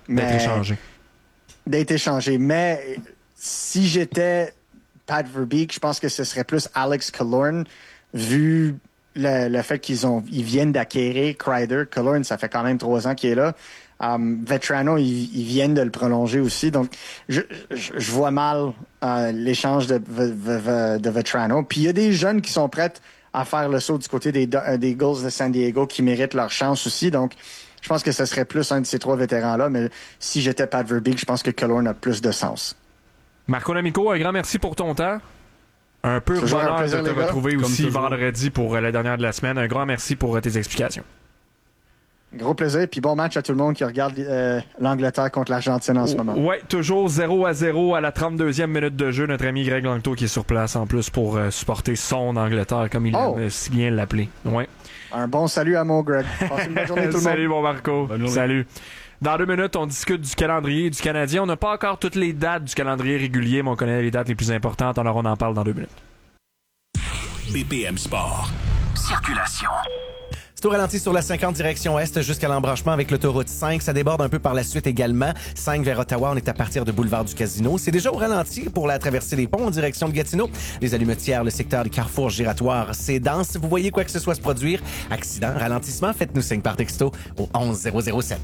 D'être échangé. Mais si j'étais Pat Verbeek, je pense que ce serait plus Alex Killorn, vu le fait qu'ils viennent d'acquérir Kreider. Killorn, ça fait quand même 3 ans qu'il est là. Vatrano, ils viennent de le prolonger aussi. Donc, je vois mal l'échange de Vatrano. Puis, il y a des jeunes qui sont prêts à faire le saut du côté des Eagles de San Diego qui méritent leur chance aussi. Donc, je pense que ce serait plus un de ces 3 vétérans-là. Mais si j'étais Pat Verbeek, je pense que Killorn a plus de sens. Marco D'Amico, un grand merci pour ton temps. Un peu bonheur de te retrouver aussi vendredi pour la dernière de la semaine. Un grand merci pour tes explications. Gros plaisir, puis bon match à tout le monde qui regarde l'Angleterre contre l'Argentine en ce moment. Oui, toujours 0-0 à la 32e minute de jeu. Notre ami Greg Langto qui est sur place en plus pour supporter son Angleterre, comme il aime si bien l'appeler. Ouais. Un bon salut à mon Greg. Passez une bonne journée tout le monde. Salut mon Marco. Salut. Dans 2 minutes, on discute du calendrier du Canadien. On n'a pas encore toutes les dates du calendrier régulier, mais on connaît les dates les plus importantes. Alors on en parle dans 2 minutes. BPM Sport. Circulation. C'est au ralenti sur la 50 direction est jusqu'à l'embranchement avec l'autoroute 5. Ça déborde un peu par la suite également. 5 vers Ottawa, on est à partir de boulevard du Casino. C'est déjà au ralenti pour la traversée des ponts en direction de Gatineau. Les allumetières, le secteur des carrefours giratoires, c'est dense. Si vous voyez quoi que ce soit se produire, accident, ralentissement, faites-nous signe par texto au 11007.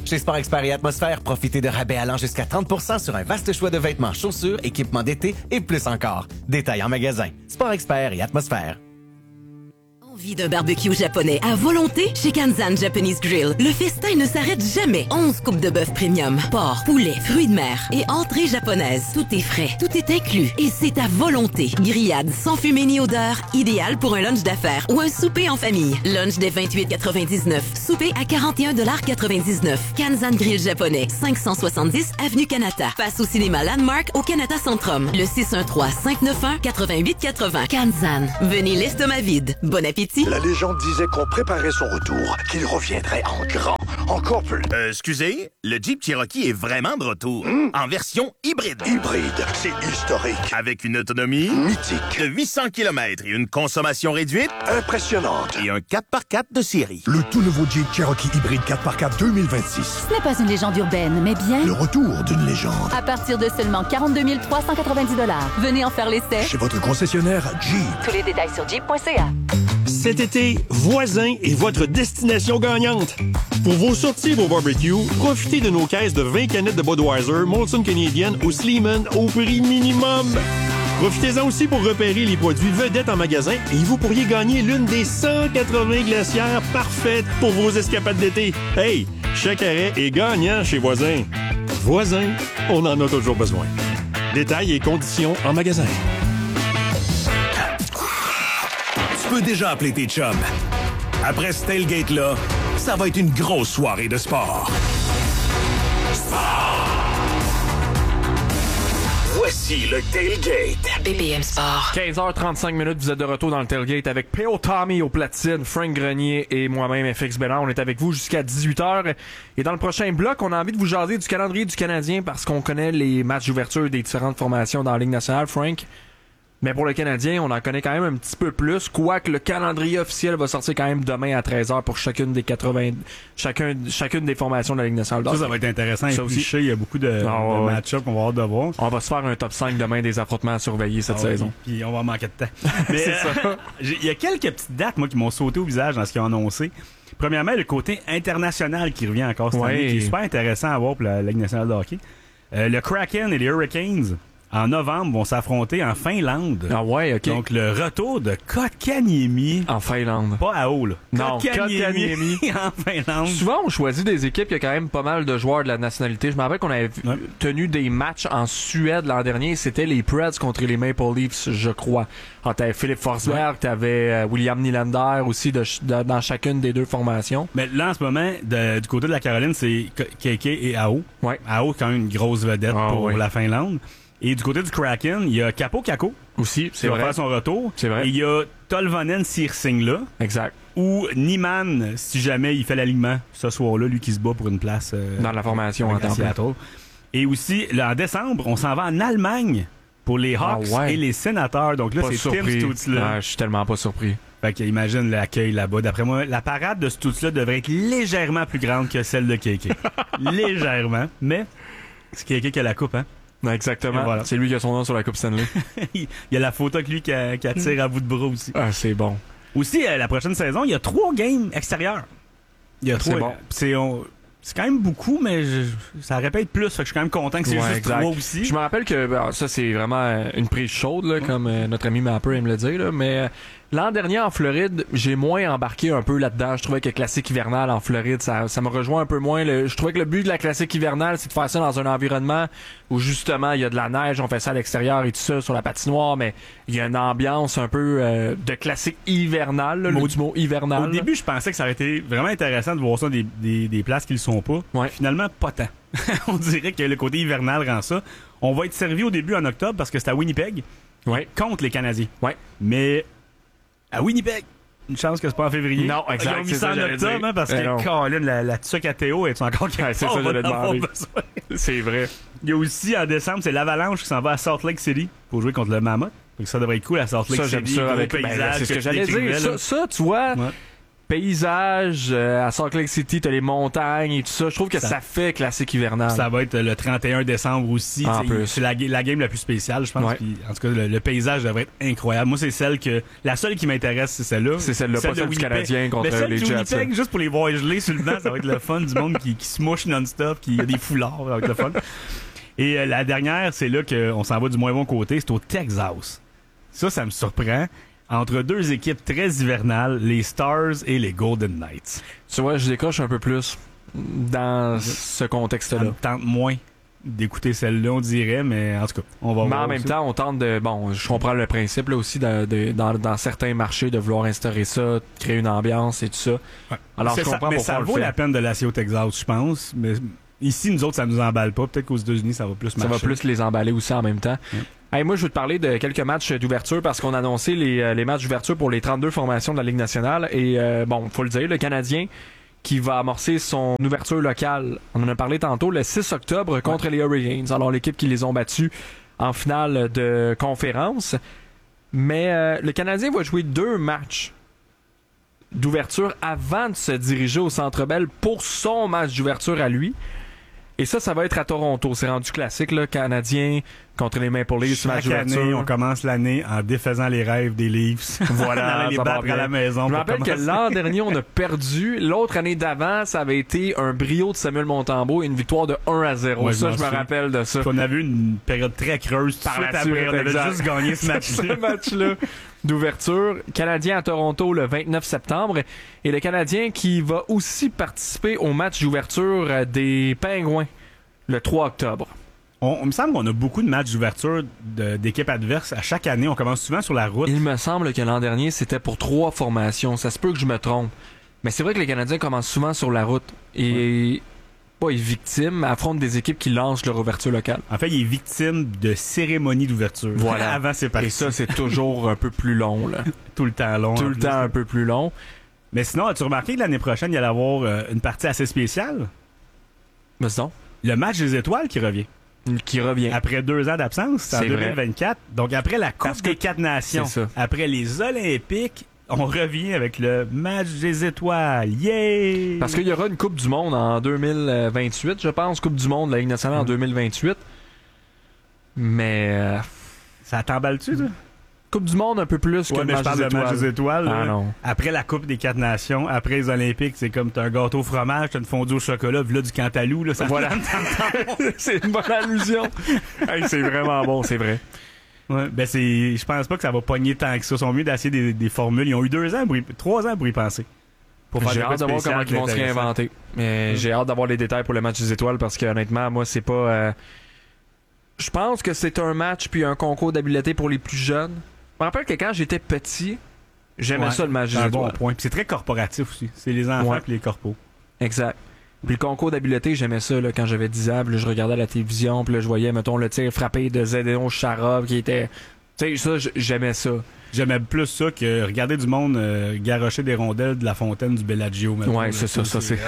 Chez Sport Expert et Atmosphère, profitez de rabais allant jusqu'à 30% sur un vaste choix de vêtements, chaussures, équipements d'été et plus encore. Détails en magasin. Sport Expert et Atmosphère. Envie d'un barbecue japonais à volonté? Chez Kanzan Japanese Grill, le festin ne s'arrête jamais. 11 coupes de bœuf premium, porc, poulet, fruits de mer et entrées japonaises. Tout est frais, tout est inclus et c'est à volonté. Grillade sans fumée ni odeur, idéal pour un lunch d'affaires ou un souper en famille. Lunch dès 28,99, souper à 41,99 $. Kanzan Grill japonais, 570 Avenue Kanata. Passe au cinéma Landmark au Kanata Centrum. Le 613-591-8880. Kanzan, venez l'estomac vide. Bon appétit. La légende disait qu'on préparait son retour, qu'il reviendrait en grand, encore plus. Excusez, le Jeep Cherokee est vraiment de retour. En version hybride. Hybride, c'est historique. Avec une autonomie mythique de 800 km et une consommation réduite impressionnante. Et un 4x4 de série. Le tout nouveau Jeep Cherokee hybride 4x4 2026. Ce n'est pas une légende urbaine, mais bien le retour d'une légende. À partir de seulement 42 390 $. Venez en faire l'essai. Chez votre concessionnaire Jeep. Tous les détails sur jeep.ca. Cet été, Voisin est votre destination gagnante. Pour vos sorties et vos barbecues, profitez de nos caisses de 20 canettes de Budweiser, Molson Canadian ou Sleeman au prix minimum. Profitez-en aussi pour repérer les produits vedettes en magasin et vous pourriez gagner l'une des 180 glacières parfaites pour vos escapades d'été. Hey, chaque arrêt est gagnant chez Voisin. Voisin, on en a toujours besoin. Détails et conditions en magasin. Tu peux déjà appeler tes chums. Après ce tailgate-là, ça va être une grosse soirée de sport. Voici le tailgate. BPM Sport. 15h35, vous êtes de retour dans le tailgate avec P.O. Tommy au platine, Frank Grenier et moi-même, FX Bénard. On est avec vous jusqu'à 18h. Et dans le prochain bloc, on a envie de vous jaser du calendrier du Canadien parce qu'on connaît les matchs d'ouverture des différentes formations dans la Ligue nationale, Frank. Mais pour le Canadien, on en connaît quand même un petit peu plus, quoique le calendrier officiel va sortir quand même demain à 13h pour chacune des formations de la Ligue nationale. Ça va être intéressant. Ça aussi, il y a beaucoup de match-up qu'on va avoir de voir. On va se faire un top 5 demain des affrontements à surveiller cette saison. Puis on va manquer de temps. Mais c'est ça. Il y a quelques petites dates, moi, qui m'ont sauté au visage dans ce qu'ils ont annoncé. Premièrement, le côté international qui revient encore cette année, qui est super intéressant à voir pour la Ligue nationale de hockey. Le Kraken et les Hurricanes, en novembre, vont s'affronter en Finlande. Ah ouais, OK. Donc, le retour de Kotkaniemi. En Finlande. Pas à haut, là. Non, Kotkaniemi. en Finlande. Souvent, on choisit des équipes qui ont quand même pas mal de joueurs de la nationalité. Je me rappelle qu'on avait tenu des matchs en Suède l'an dernier. C'était les Preds contre les Maple Leafs, je crois. Alors, t'avais Philippe Forsberg, t'avais William Nylander aussi dans chacune des deux formations. Mais là, en ce moment, du côté de la Caroline, c'est KK et Aho. Ouais. Aho, quand même une grosse vedette pour la Finlande. Et du côté du Kraken, il y a Capo Kako. Aussi, c'est vrai. Qui va faire son retour. C'est vrai. Et il y a Tolvanen Sirsing là. Exact. Ou Niemann, si jamais il fait l'alignement ce soir-là, lui qui se bat pour une place dans la formation en Seattle. Et aussi, là, en décembre, on s'en va en Allemagne pour les Hawks et les Sénateurs. Donc là, pas c'est surpris. Tim Stützle. Je suis tellement pas surpris. Fait qu'imagine l'accueil là-bas. D'après moi, la parade de Stützle devrait être légèrement plus grande que celle de KK. Légèrement. Mais c'est KK qui a la coupe, hein? Exactement. Voilà. C'est lui qui a son nom sur la Coupe Stanley. Il y a la photo avec lui qui attire à bout de bras aussi. Ah, c'est bon. Aussi, la prochaine saison, il y a 3 games extérieurs. Il y a 3. C'est bon. C'est quand même beaucoup, mais ça répète plus. Fait que je suis quand même content que c'est juste 3 aussi. Je me rappelle que ça, c'est vraiment une prise chaude, là, comme notre ami Mapper aime le dire. Là, mais l'an dernier, en Floride, j'ai moins embarqué un peu là-dedans. Je trouvais que classique hivernale en Floride, ça me rejoint un peu moins. Je trouvais que le but de la classique hivernale, c'est de faire ça dans un environnement où justement, il y a de la neige, on fait ça à l'extérieur et tout ça, sur la patinoire, mais il y a une ambiance un peu de classique hivernale, là, le mot hivernal. Au début, je pensais que ça aurait été vraiment intéressant de voir ça des places qui le sont pas. Ouais. Finalement, pas tant. On dirait que le côté hivernal rend ça. On va être servi au début en octobre parce que c'est à Winnipeg contre les Canadiens. Ouais. Mais à Winnipeg, une chance que c'est pas en février. Non, exact. Ils ont mis ça en octobre, hein, parce que Colin, la tuque à Théo est encore quelque c'est ça, j'allais demander. C'est vrai. Il y a aussi en décembre, c'est l'Avalanche qui s'en va à Salt Lake City pour jouer contre le Mammoth. Donc ça devrait être cool à Salt Lake City. Ça, j'aime ça avec paysage, c'est ce que j'allais dire. Ça, tu vois. Ouais. paysage, à Salt Lake City, t'as les montagnes et tout ça. Je trouve que ça fait classique hivernal. Ça va être le 31 décembre aussi. C'est la game la plus spéciale, je pense. Ouais. Puis, en tout cas, le paysage devrait être incroyable. Moi, c'est la seule qui m'intéresse, c'est celle-là. C'est celle-là, pas celle du Canadien contre les Jets. Winnipeg, juste pour les voir geler sur le banc, ça va être le fun du monde qui se mouche non-stop, qui a des foulards, ça va être le fun. Et la dernière, c'est là qu'on s'en va du moins bon côté, c'est au Texas. Ça me surprend. Entre deux équipes très hivernales, les Stars et les Golden Knights. Tu vois, je décroche un peu plus dans ce contexte-là. Ça me tente moins d'écouter celle-là, on dirait, mais en tout cas, on va voir. Mais en même temps, on tente de... Bon, je comprends le principe là aussi dans certains marchés de vouloir instaurer ça, créer une ambiance et tout ça. Ouais. Alors, je comprends mais pourquoi ça on le vaut fait. la peine de l'asseoir au Texas, je pense. Mais ici, nous autres, ça nous emballe pas. Peut-être qu'aux États-Unis, ça va plus marcher. Ça va plus les emballer aussi en même temps. Hey, moi, je veux te parler de quelques matchs d'ouverture parce qu'on a annoncé les matchs d'ouverture pour les 32 formations de la Ligue nationale. Et bon, faut le dire, le Canadien qui va amorcer son ouverture locale. On en a parlé tantôt, le 6 octobre contre les Hurricanes. Alors, l'équipe qui les ont battus en finale de conférence. Mais le Canadien va jouer 2 matchs d'ouverture avant de se diriger au Centre Bell pour son match d'ouverture à lui. Et ça va être à Toronto. C'est rendu classique, là, Canadien contre les Maple Leafs, match d'ouverture. Année, on commence l'année en défaisant les rêves des Leafs. Voilà, les battre à la maison. Je me rappelle que l'an dernier, on a perdu. L'autre année d'avant, ça avait été un brio de Samuel Montembeault et une victoire de 1-0. Ouais, ça, je me rappelle de ça. On avait eu une période très creuse tout de suite après. On avait juste gagné ce match-là. Ce match-là d'ouverture. Canadien à Toronto le 29 septembre. Et le Canadien qui va aussi participer au match d'ouverture des Pingouins le 3 octobre. Il me semble qu'on a beaucoup de matchs d'ouverture d'équipes adverses. À chaque année, on commence souvent sur la route. Il me semble que l'an dernier, c'était pour 3 formations. Ça se peut que je me trompe. Mais c'est vrai que les Canadiens commencent souvent sur la route. Et pas les victimes, affrontent des équipes qui lancent leur ouverture locale. En fait, il est victime de cérémonies d'ouverture. Voilà. Avant, c'est parti. Et ça, c'est toujours un peu plus long, là. Tout le temps long. Tout le temps un peu plus long. Mais sinon, as-tu remarqué que l'année prochaine, il y allait avoir une partie assez spéciale? Mais non. Le match des étoiles qui revient. Après 2 ans d'absence, c'est en 2024. Vrai. Donc, après la Coupe des 4 Nations, après les Olympiques, on revient avec le match des étoiles. Yeah! Parce qu'il y aura une Coupe du Monde en 2028, je pense. Coupe du Monde de la Ligue nationale en 2028. Mais... ça t'emballe-tu, toi? Coupe du Monde un peu plus que le match des étoiles. Match des étoiles. Ah, non. Après la Coupe des 4 Nations, après les Olympiques, c'est comme t'as un gâteau au fromage, t'as une fondue au chocolat, puis là du Cantalou, là, ça voilà. C'est une bonne allusion. Hey, c'est vraiment bon, c'est vrai. Ouais, ben je pense pas que ça va pogner tant que ça. Ils sont mieux d'essayer des formules. Ils ont eu 3 ans pour y penser. J'ai hâte de voir comment ils vont se réinventer. Mais j'ai hâte d'avoir les détails pour le match des étoiles parce que honnêtement, moi, c'est pas... Je pense que c'est un match puis un concours d'habileté pour les plus jeunes. Je me rappelle que quand j'étais petit, j'aimais ça le match des étoiles. Bon point. Puis c'est très corporatif aussi. C'est les enfants puis les corpos. Exact. Puis le concours d'habileté, j'aimais ça là, quand j'avais 10 ans. Puis là, je regardais la télévision, puis là, je voyais, mettons, le tir frappé de Zdeno Chara qui était... Tu sais, ça, j'aimais ça. J'aimais plus ça que regarder du monde garrocher des rondelles de la fontaine du Bellagio. Mettons, ouais, c'est ça. C'est...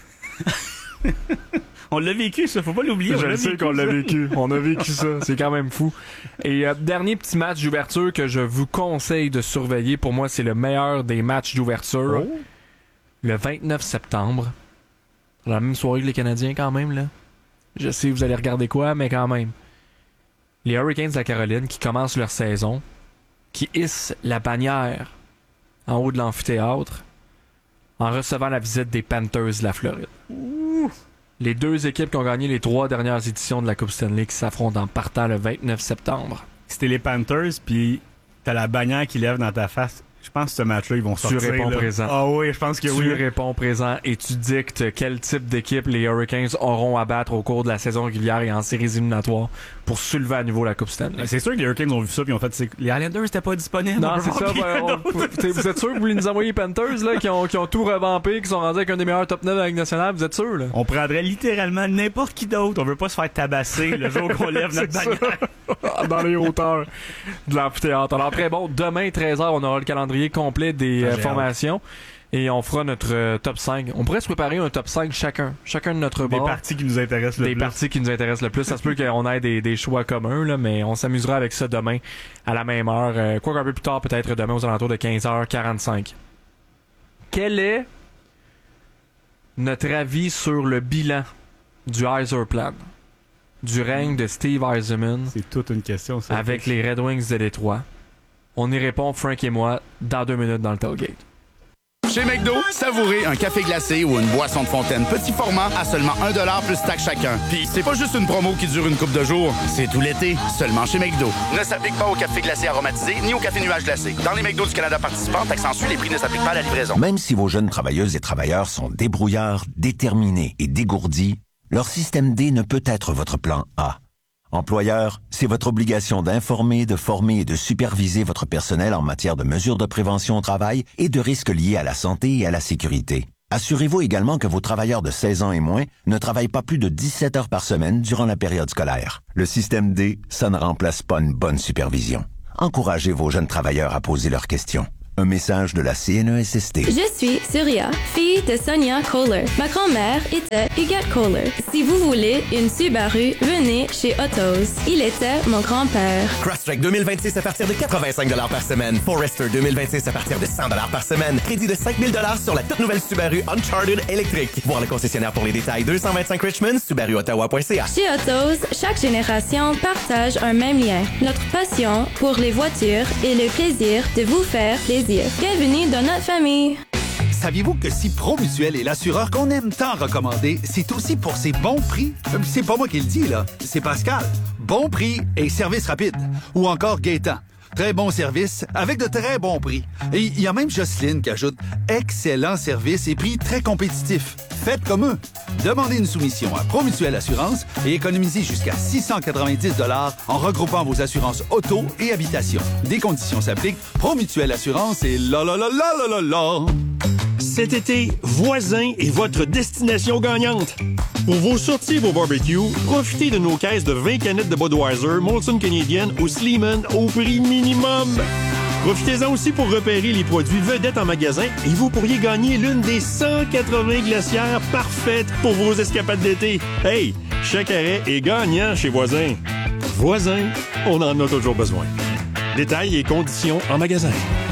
On l'a vécu, ça, faut pas l'oublier. Je sais qu'on l'a vécu. On a vécu ça. C'est quand même fou. Et dernier petit match d'ouverture que je vous conseille de surveiller. Pour moi, c'est le meilleur des matchs d'ouverture. Oh. Le 29 septembre. La même soirée que les Canadiens, quand même, là. Je sais, vous allez regarder quoi, mais quand même. Les Hurricanes de la Caroline qui commencent leur saison, qui hissent la bannière en haut de l'amphithéâtre en recevant la visite des Panthers de la Floride. Ouh. Les 2 équipes qui ont gagné les 3 dernières éditions de la Coupe Stanley qui s'affrontent en partant le 29 septembre. C'était les Panthers, puis t'as la bannière qui lève dans ta face. Je pense que ce match-là, ils vont sortir. Tu réponds présent. Ah oui, je pense que oui. Tu réponds présent et tu dictes quel type d'équipe les Hurricanes auront à battre au cours de la saison régulière et en séries éliminatoires pour soulever à nouveau la Coupe Stanley. C'est sûr que les Hurricanes ont vu ça puis ont fait les Islanders n'étaient pas disponibles. Non, c'est ça. Vous êtes sûr que vous voulez nous envoyer les Panthers là, qui ont tout revampé, qui sont rendus avec un des meilleurs top 9 de la Ligue nationale? Vous êtes sûr? Là? On prendrait littéralement n'importe qui d'autre. On veut pas se faire tabasser le jour qu'on lève notre bannière. Dans les hauteurs de l'amphithéâtre. Alors après, bon, demain 13h, on aura le calendrier complet des formations. Et on fera notre top 5. On pourrait se préparer un top 5 chacun de notre bord. Des parties qui nous intéressent le plus. Des parties qui nous intéressent le plus. Ça se peut qu'on ait des choix communs, là, mais on s'amusera avec ça demain à la même heure. Quoi qu'un peu plus tard, peut-être demain aux alentours de 15h45. Quel est notre avis sur le bilan du Yzerplan, du règne de Steve Yzerman? C'est toute une question, ça. Avec les Red Wings de Détroit. On y répond, Frank et moi, dans 2 minutes dans le tailgate. Chez McDo, savourez un café glacé ou une boisson de fontaine petit format à seulement 1$ plus taxe chacun. Puis c'est pas juste une promo qui dure une couple de jours, c'est tout l'été, seulement chez McDo. Ne s'applique pas au café glacé aromatisé ni au café nuage glacé. Dans les McDo du Canada participants, taxe en sus, les prix ne s'appliquent pas à la livraison. Même si vos jeunes travailleuses et travailleurs sont débrouillards, déterminés et dégourdis, leur système D ne peut être votre plan A. Employeur, c'est votre obligation d'informer, de former et de superviser votre personnel en matière de mesures de prévention au travail et de risques liés à la santé et à la sécurité. Assurez-vous également que vos travailleurs de 16 ans et moins ne travaillent pas plus de 17 heures par semaine durant la période scolaire. Le système D, ça ne remplace pas une bonne supervision. Encouragez vos jeunes travailleurs à poser leurs questions. Un message de la CNESST. Je suis Surya, fille de Sonia Kohler. Ma grand-mère était Huguette Kohler. Si vous voulez une Subaru, venez chez Autos. Il était mon grand-père. Crosstrek 2026 à partir de 85$ par semaine. Forester 2026 à partir de 100$ par semaine. Crédit de 5000$ sur la toute nouvelle Subaru Uncharted électrique. Voir le concessionnaire pour les détails. 225 Richmond, SubaruOttawa.ca. Chez Autos, chaque génération partage un même lien. Notre passion pour les voitures et le plaisir de vous faire plaisir. Bienvenue dans notre famille. Saviez-vous que si Promutuel est l'assureur qu'on aime tant recommander, c'est aussi pour ses bons prix? C'est pas moi qui le dis, là. C'est Pascal. Bon prix et service rapide. Ou encore Gaétan. Très bon service avec de très bons prix. Et il y a même Jocelyne qui ajoute excellent service et prix très compétitifs. Faites comme eux. Demandez une soumission à Promutuel Assurance et économisez jusqu'à 690$ en regroupant vos assurances auto et habitation. Des conditions s'appliquent. Promutuel Assurance et la la la la la la la. Cet été, Voisin est votre destination gagnante. Pour vos sorties et vos barbecues, profitez de nos caisses de 20 canettes de Budweiser, Molson Canadian ou Sleeman au prix minimum. Profitez-en aussi pour repérer les produits vedettes en magasin et vous pourriez gagner l'une des 180 glacières parfaites pour vos escapades d'été. Hey, chaque arrêt est gagnant chez Voisin. Voisin, on en a toujours besoin. Détails et conditions en magasin.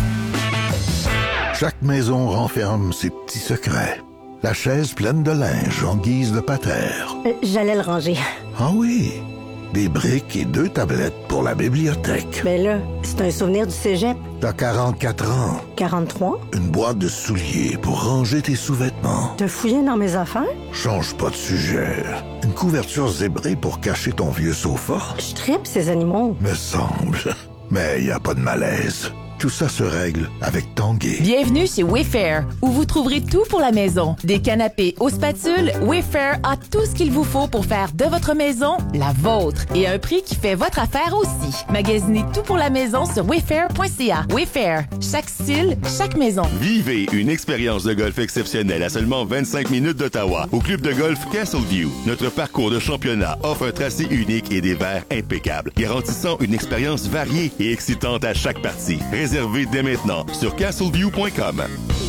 Chaque maison renferme ses petits secrets. La chaise pleine de linge en guise de patère. J'allais le ranger. Ah oui, des briques et 2 tablettes pour la bibliothèque. Mais là, c'est un souvenir du cégep. T'as 44 ans. 43? Une boîte de souliers pour ranger tes sous-vêtements. Te fouiller dans mes affaires? Change pas de sujet. Une couverture zébrée pour cacher ton vieux sofa. Je tripe ces animaux. Me semble. Mais y a pas de malaise. Tout ça se règle avec Tanguay. Bienvenue chez Wayfair, où vous trouverez tout pour la maison. Des canapés aux spatules, Wayfair a tout ce qu'il vous faut pour faire de votre maison la vôtre. Et à un prix qui fait votre affaire aussi. Magasinez tout pour la maison sur wayfair.ca. Wayfair, chaque style, chaque maison. Vivez une expérience de golf exceptionnelle à seulement 25 minutes d'Ottawa. Au club de golf Castleview, notre parcours de championnat offre un tracé unique et des verres impeccables, garantissant une expérience variée et excitante à chaque partie. Réservé dès maintenant sur castleview.com.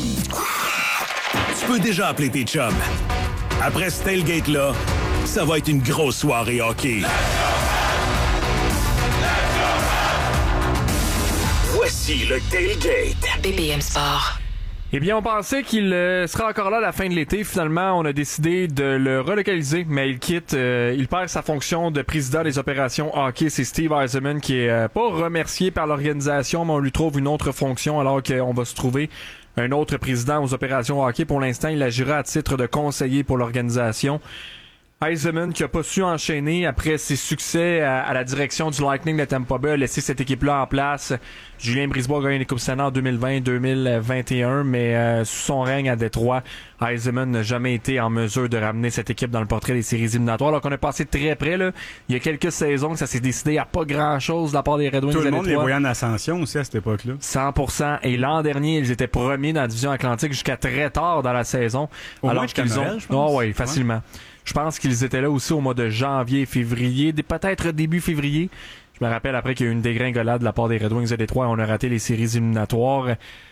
Tu peux déjà appeler tes chums. Après ce tailgate-là, ça va être une grosse soirée hockey. Voici le tailgate. BPM Sport. Eh bien, on pensait qu'il sera encore là à la fin de l'été. Finalement, on a décidé de le relocaliser, mais il quitte, il perd sa fonction de président des opérations hockey. C'est Steve Yzerman qui est pas remercié par l'organisation, mais on lui trouve une autre fonction alors qu'on va se trouver un autre président aux opérations hockey. Pour l'instant, il agira à titre de conseiller pour l'organisation. Yzerman, qui a pas su enchaîner après ses succès à la direction du Lightning de Tampa Bay, a laissé cette équipe-là en place. Julien Brisebois a gagné les Coupes Stanley en 2020-2021, mais sous son règne à Détroit, Yzerman n'a jamais été en mesure de ramener cette équipe dans le portrait des séries éliminatoires. Alors qu'on est passé très près, là. Il y a quelques saisons que ça s'est décidé à pas grand-chose de la part des Red Wings. Tout le monde les voyait en ascension aussi à cette époque-là. 100%. Et l'an dernier, ils étaient premiers dans la division Atlantique jusqu'à très tard dans la saison. Au alors moins qu'ils Noël, ont... je pense. Oh, oui, facilement. Ouais. Je pense qu'ils étaient là aussi au mois de janvier, février, peut-être début février. Je me rappelle après qu'il y a eu une dégringolade de la part des Red Wings de Détroit et on a raté les séries éliminatoires.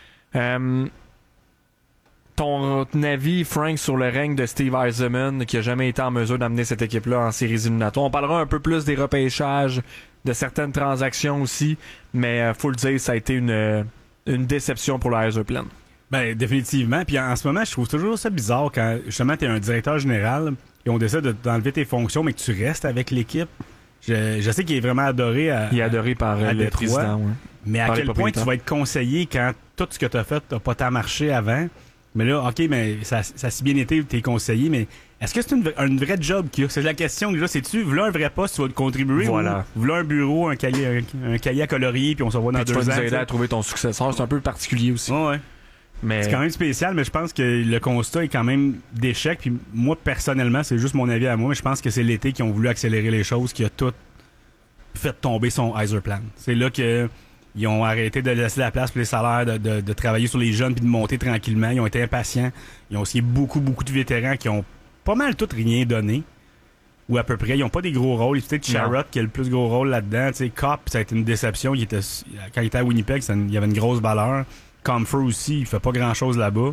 Ton avis, Frank, sur le règne de Steve Yzerman, qui a jamais été en mesure d'amener cette équipe-là en séries éliminatoires. On parlera un peu plus des repêchages, de certaines transactions aussi, mais faut le dire, ça a été une déception pour le Yzerplan. Ben, définitivement. Puis en ce moment, je trouve toujours ça bizarre quand, justement, t'es un directeur général et on décide d'enlever tes fonctions, mais que tu restes avec l'équipe. Je sais qu'il est vraiment adoré Il est adoré par le président, ouais. Mais à quel point tu vas être conseillé quand tout ce que tu as fait n'a pas tant marché avant? Mais là, OK, mais ça a si bien été, t'es conseillé, mais est-ce que c'est une vraie job qu'il y a? C'est la question déjà, c'est-tu, voilà un vrai poste, tu vas te contribuer? Voilà. Ou voilà un bureau, un cahier à colorier, puis on se voit dans 2 ans. Tu vas nous aider à trouver ton successeur. C'est un peu particulier aussi. Ouais. Mais... C'est quand même spécial, mais je pense que le constat est quand même d'échec. Puis moi, personnellement, c'est juste mon avis à moi, mais je pense que c'est l'été qui ont voulu accélérer les choses, qui a tout fait tomber son Heiser Plan. C'est là que ils ont arrêté de laisser la place pour les salaires, de travailler sur les jeunes puis de monter tranquillement. Ils ont été impatients. Ils ont aussi beaucoup de vétérans qui ont pas mal tout rien donné. Ou à peu près. Ils n'ont pas des gros rôles. Peut-être Sherrod qui a le plus gros rôle là-dedans. Tu sais, Copp, ça a été une déception. Quand il était à Winnipeg, il y avait une grosse valeur. Comfort aussi, il fait pas grand-chose là-bas.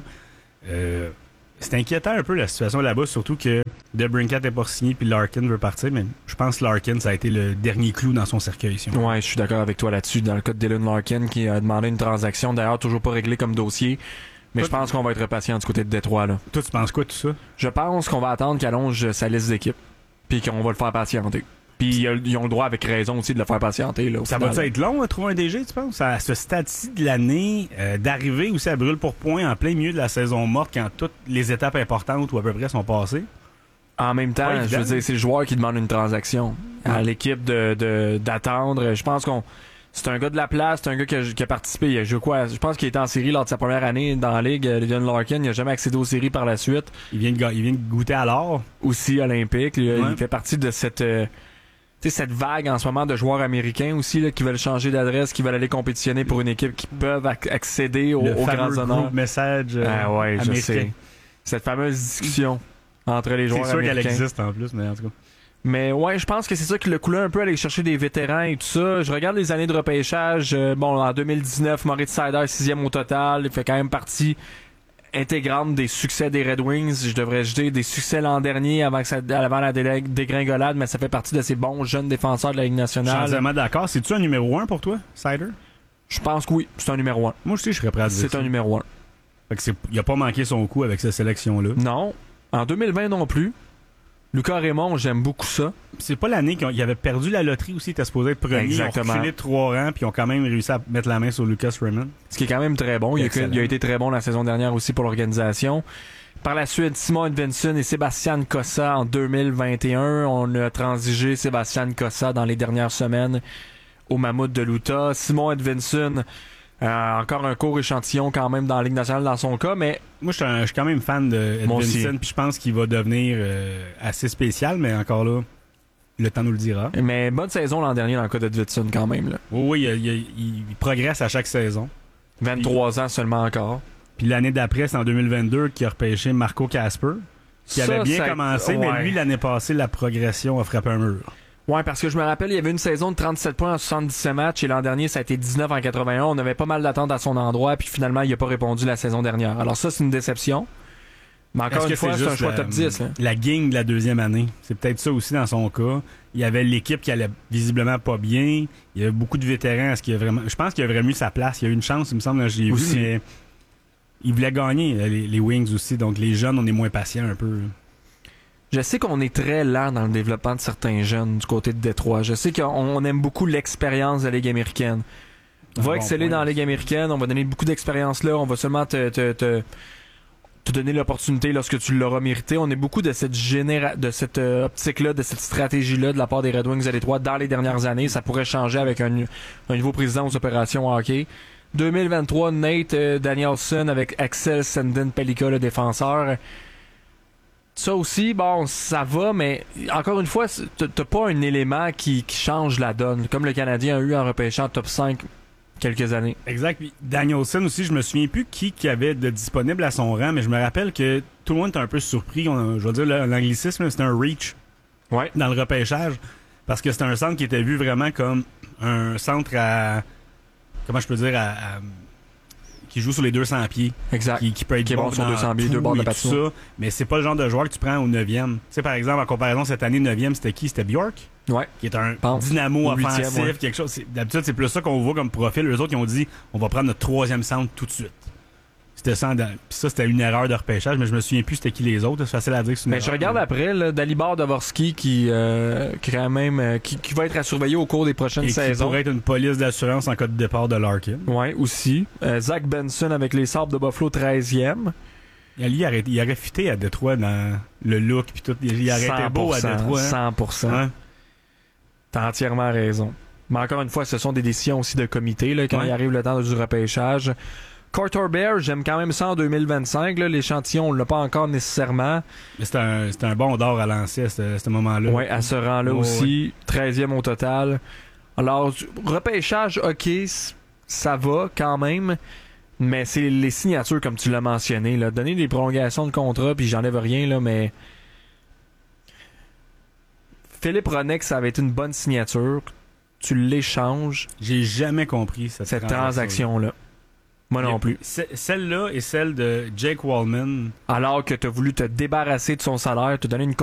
C'est inquiétant un peu la situation là-bas, surtout que DeBrincat n'est pas signé puis Larkin veut partir, mais je pense que Larkin, ça a été le dernier clou dans son cercueil. Ouais, je suis d'accord avec toi là-dessus. Dans le cas de Dylan Larkin qui a demandé une transaction, d'ailleurs toujours pas réglée comme dossier, mais je pense qu'on va être patient du côté de Détroit. Là. Toi, tu penses quoi de tout ça? Je pense qu'on va attendre qu'il allonge sa liste d'équipes puis qu'on va le faire patienter. Puis ils ont le droit avec raison aussi de le faire patienter. Là, ça va être long à trouver un DG, tu penses? À ce stade-ci de l'année, d'arriver aussi à brûle pour point en plein milieu de la saison morte quand toutes les étapes importantes ou à peu près sont passées? En même temps, je veux dire, c'est le joueur qui demande une transaction. À l'équipe d'attendre. Je pense qu'on c'est un gars de la place, c'est un gars qui a participé. Je pense qu'il était en série lors de sa première année dans la ligue. Dylan Larkin, il n'a jamais accédé aux séries par la suite. Il vient de goûter à l'or. Aussi olympique. Il fait partie de cette vague en ce moment de joueurs américains aussi là, qui veulent changer d'adresse, qui veulent aller compétitionner pour une équipe qui peuvent accéder aux grands honneurs. Le message ouais, américain. Je sais. Cette fameuse discussion entre les joueurs américains. C'est sûr qu'elle existe en plus, mais en tout cas. Mais ouais, je pense que c'est ça qui l'a coulé un peu, aller chercher des vétérans et tout ça. Je regarde les années de repêchage. En 2019, Moritz Seider, 6e au total. Il fait quand même partie intégrante des succès des Red Wings. Je devrais jeter des succès l'an dernier avant la dégringolade, mais ça fait partie de ces bons jeunes défenseurs de la Ligue nationale. Je suis entièrement d'accord. C'est-tu un numéro 1 pour toi, Seider? Je pense que oui, c'est un numéro 1. Moi aussi, je serais prêt à dire c'est un numéro 1. Fait que il a pas manqué son coup avec cette sélection-là. Non. En 2020 non plus. Lucas Raymond, j'aime beaucoup ça. C'est pas l'année qu'il avait perdu la loterie aussi, il était supposé être premier. Exactement. Ils ont reculé de 3 rangs, puis ils ont quand même réussi à mettre la main sur Lucas Raymond. Ce qui est quand même très bon. Il a été très bon la saison dernière aussi pour l'organisation. Par la suite, Simon Edvinsson et Sébastien Cossa en 2021. On a transigé Sébastien Cossa dans les dernières semaines au Mammouth de l'Utah. Simon Edvinsson, encore un court échantillon quand même dans la Ligue nationale dans son cas, mais... Moi, je suis quand même fan de Edvinsson, puis je pense qu'il va devenir assez spécial, mais encore là, le temps nous le dira. Mais bonne saison l'an dernier dans le cas d'Edvinsson quand même. Là. Oui, il progresse à chaque saison. 23 ans seulement encore. Puis l'année d'après, c'est en 2022 qu'il a repêché Marco Casper, qui avait bien commencé, mais lui, l'année passée, la progression a frappé un mur. Ouais, parce que je me rappelle, il y avait une saison de 37 points en 77 matchs et l'an dernier, ça a été 19 en 81. On avait pas mal d'attentes à son endroit, puis finalement, il n'a pas répondu la saison dernière. Alors ça, c'est une déception. Mais encore une fois, c'est un choix top 10. Là. La gang de la deuxième année. C'est peut-être ça aussi dans son cas. Il y avait l'équipe qui allait visiblement pas bien. Il y avait beaucoup de vétérans. Je pense qu'il a vraiment eu sa place. Il y a eu une chance, il me semble, j'ai vu, mais il voulait gagner, les Wings aussi. Donc les jeunes, on est moins patients un peu. Je sais qu'on est très lent dans le développement de certains jeunes du côté de Détroit. Je sais qu'on aime beaucoup l'expérience de la Ligue américaine. On va exceller dans la Ligue américaine, on va donner beaucoup d'expérience là, on va seulement te donner l'opportunité lorsque tu l'auras mérité. On est beaucoup de cette optique-là, de cette stratégie-là de la part des Red Wings à Détroit dans les dernières années. Ça pourrait changer avec un nouveau président aux opérations hockey. 2023, Nate Danielson avec Axel Sandin-Pellikka, le défenseur. Ça aussi, bon, ça va, mais encore une fois, t'as pas un élément qui change la donne, comme le Canadien a eu en repêchant top 5 quelques années. Exact. Puis Danielson aussi, je me souviens plus qui avait de disponible à son rang, mais je me rappelle que tout le monde était un peu surpris. Je vais dire, l'anglicisme, c'était un reach dans le repêchage, parce que c'était un centre qui était vu vraiment comme un centre à... Comment je peux dire? Qui joue sur les 200 pieds. Exact. Qui peut être bon sur 200 pieds, deux bords de patinoire. Mais c'est pas le genre de joueur que tu prends au 9e. Tu sais, par exemple, en comparaison, cette année, 9e, c'était qui? C'était Bjork. Ouais. Qui est un dynamo offensif, quelque chose. D'habitude, c'est plus ça qu'on voit comme profil. Eux autres, ils ont dit, on va prendre notre 3e centre tout de suite. C'était puis ça, c'était une erreur de repêchage, mais je me souviens plus c'était qui les autres. C'est facile à dire que c'est une erreur. Je regarde après, là, Dalibor Dvorsky qui va être à surveiller au cours des prochaines saisons. Qui pourrait être une police d'assurance en cas de départ de Larkin. Oui, aussi. Zach Benson avec les Sabres de Buffalo, 13e. Il aurait fité à Détroit dans le look puis tout. Il aurait été beau à Détroit. 100%. Hein? T'as entièrement raison. Mais encore une fois, ce sont des décisions aussi de comité là, quand il arrive le temps du repêchage. Carter Bear, j'aime quand même ça en 2025. Là, l'échantillon, on l'a pas encore nécessairement. Mais c'est un bon d'or à lancer à ce moment-là. Oui, à ce rang-là aussi. 13e au total. Alors, repêchage, OK, ça va quand même. Mais c'est les signatures, comme tu l'as mentionné. Là. Donner des prolongations de contrat, puis j'enlève rien, là, mais... Philippe Hronek, ça avait été une bonne signature. Tu l'échanges. J'ai jamais compris cette transaction-là. Moi non plus. Celle-là et celle de Jake Wallman. Alors que tu as voulu te débarrasser de son salaire, te donner une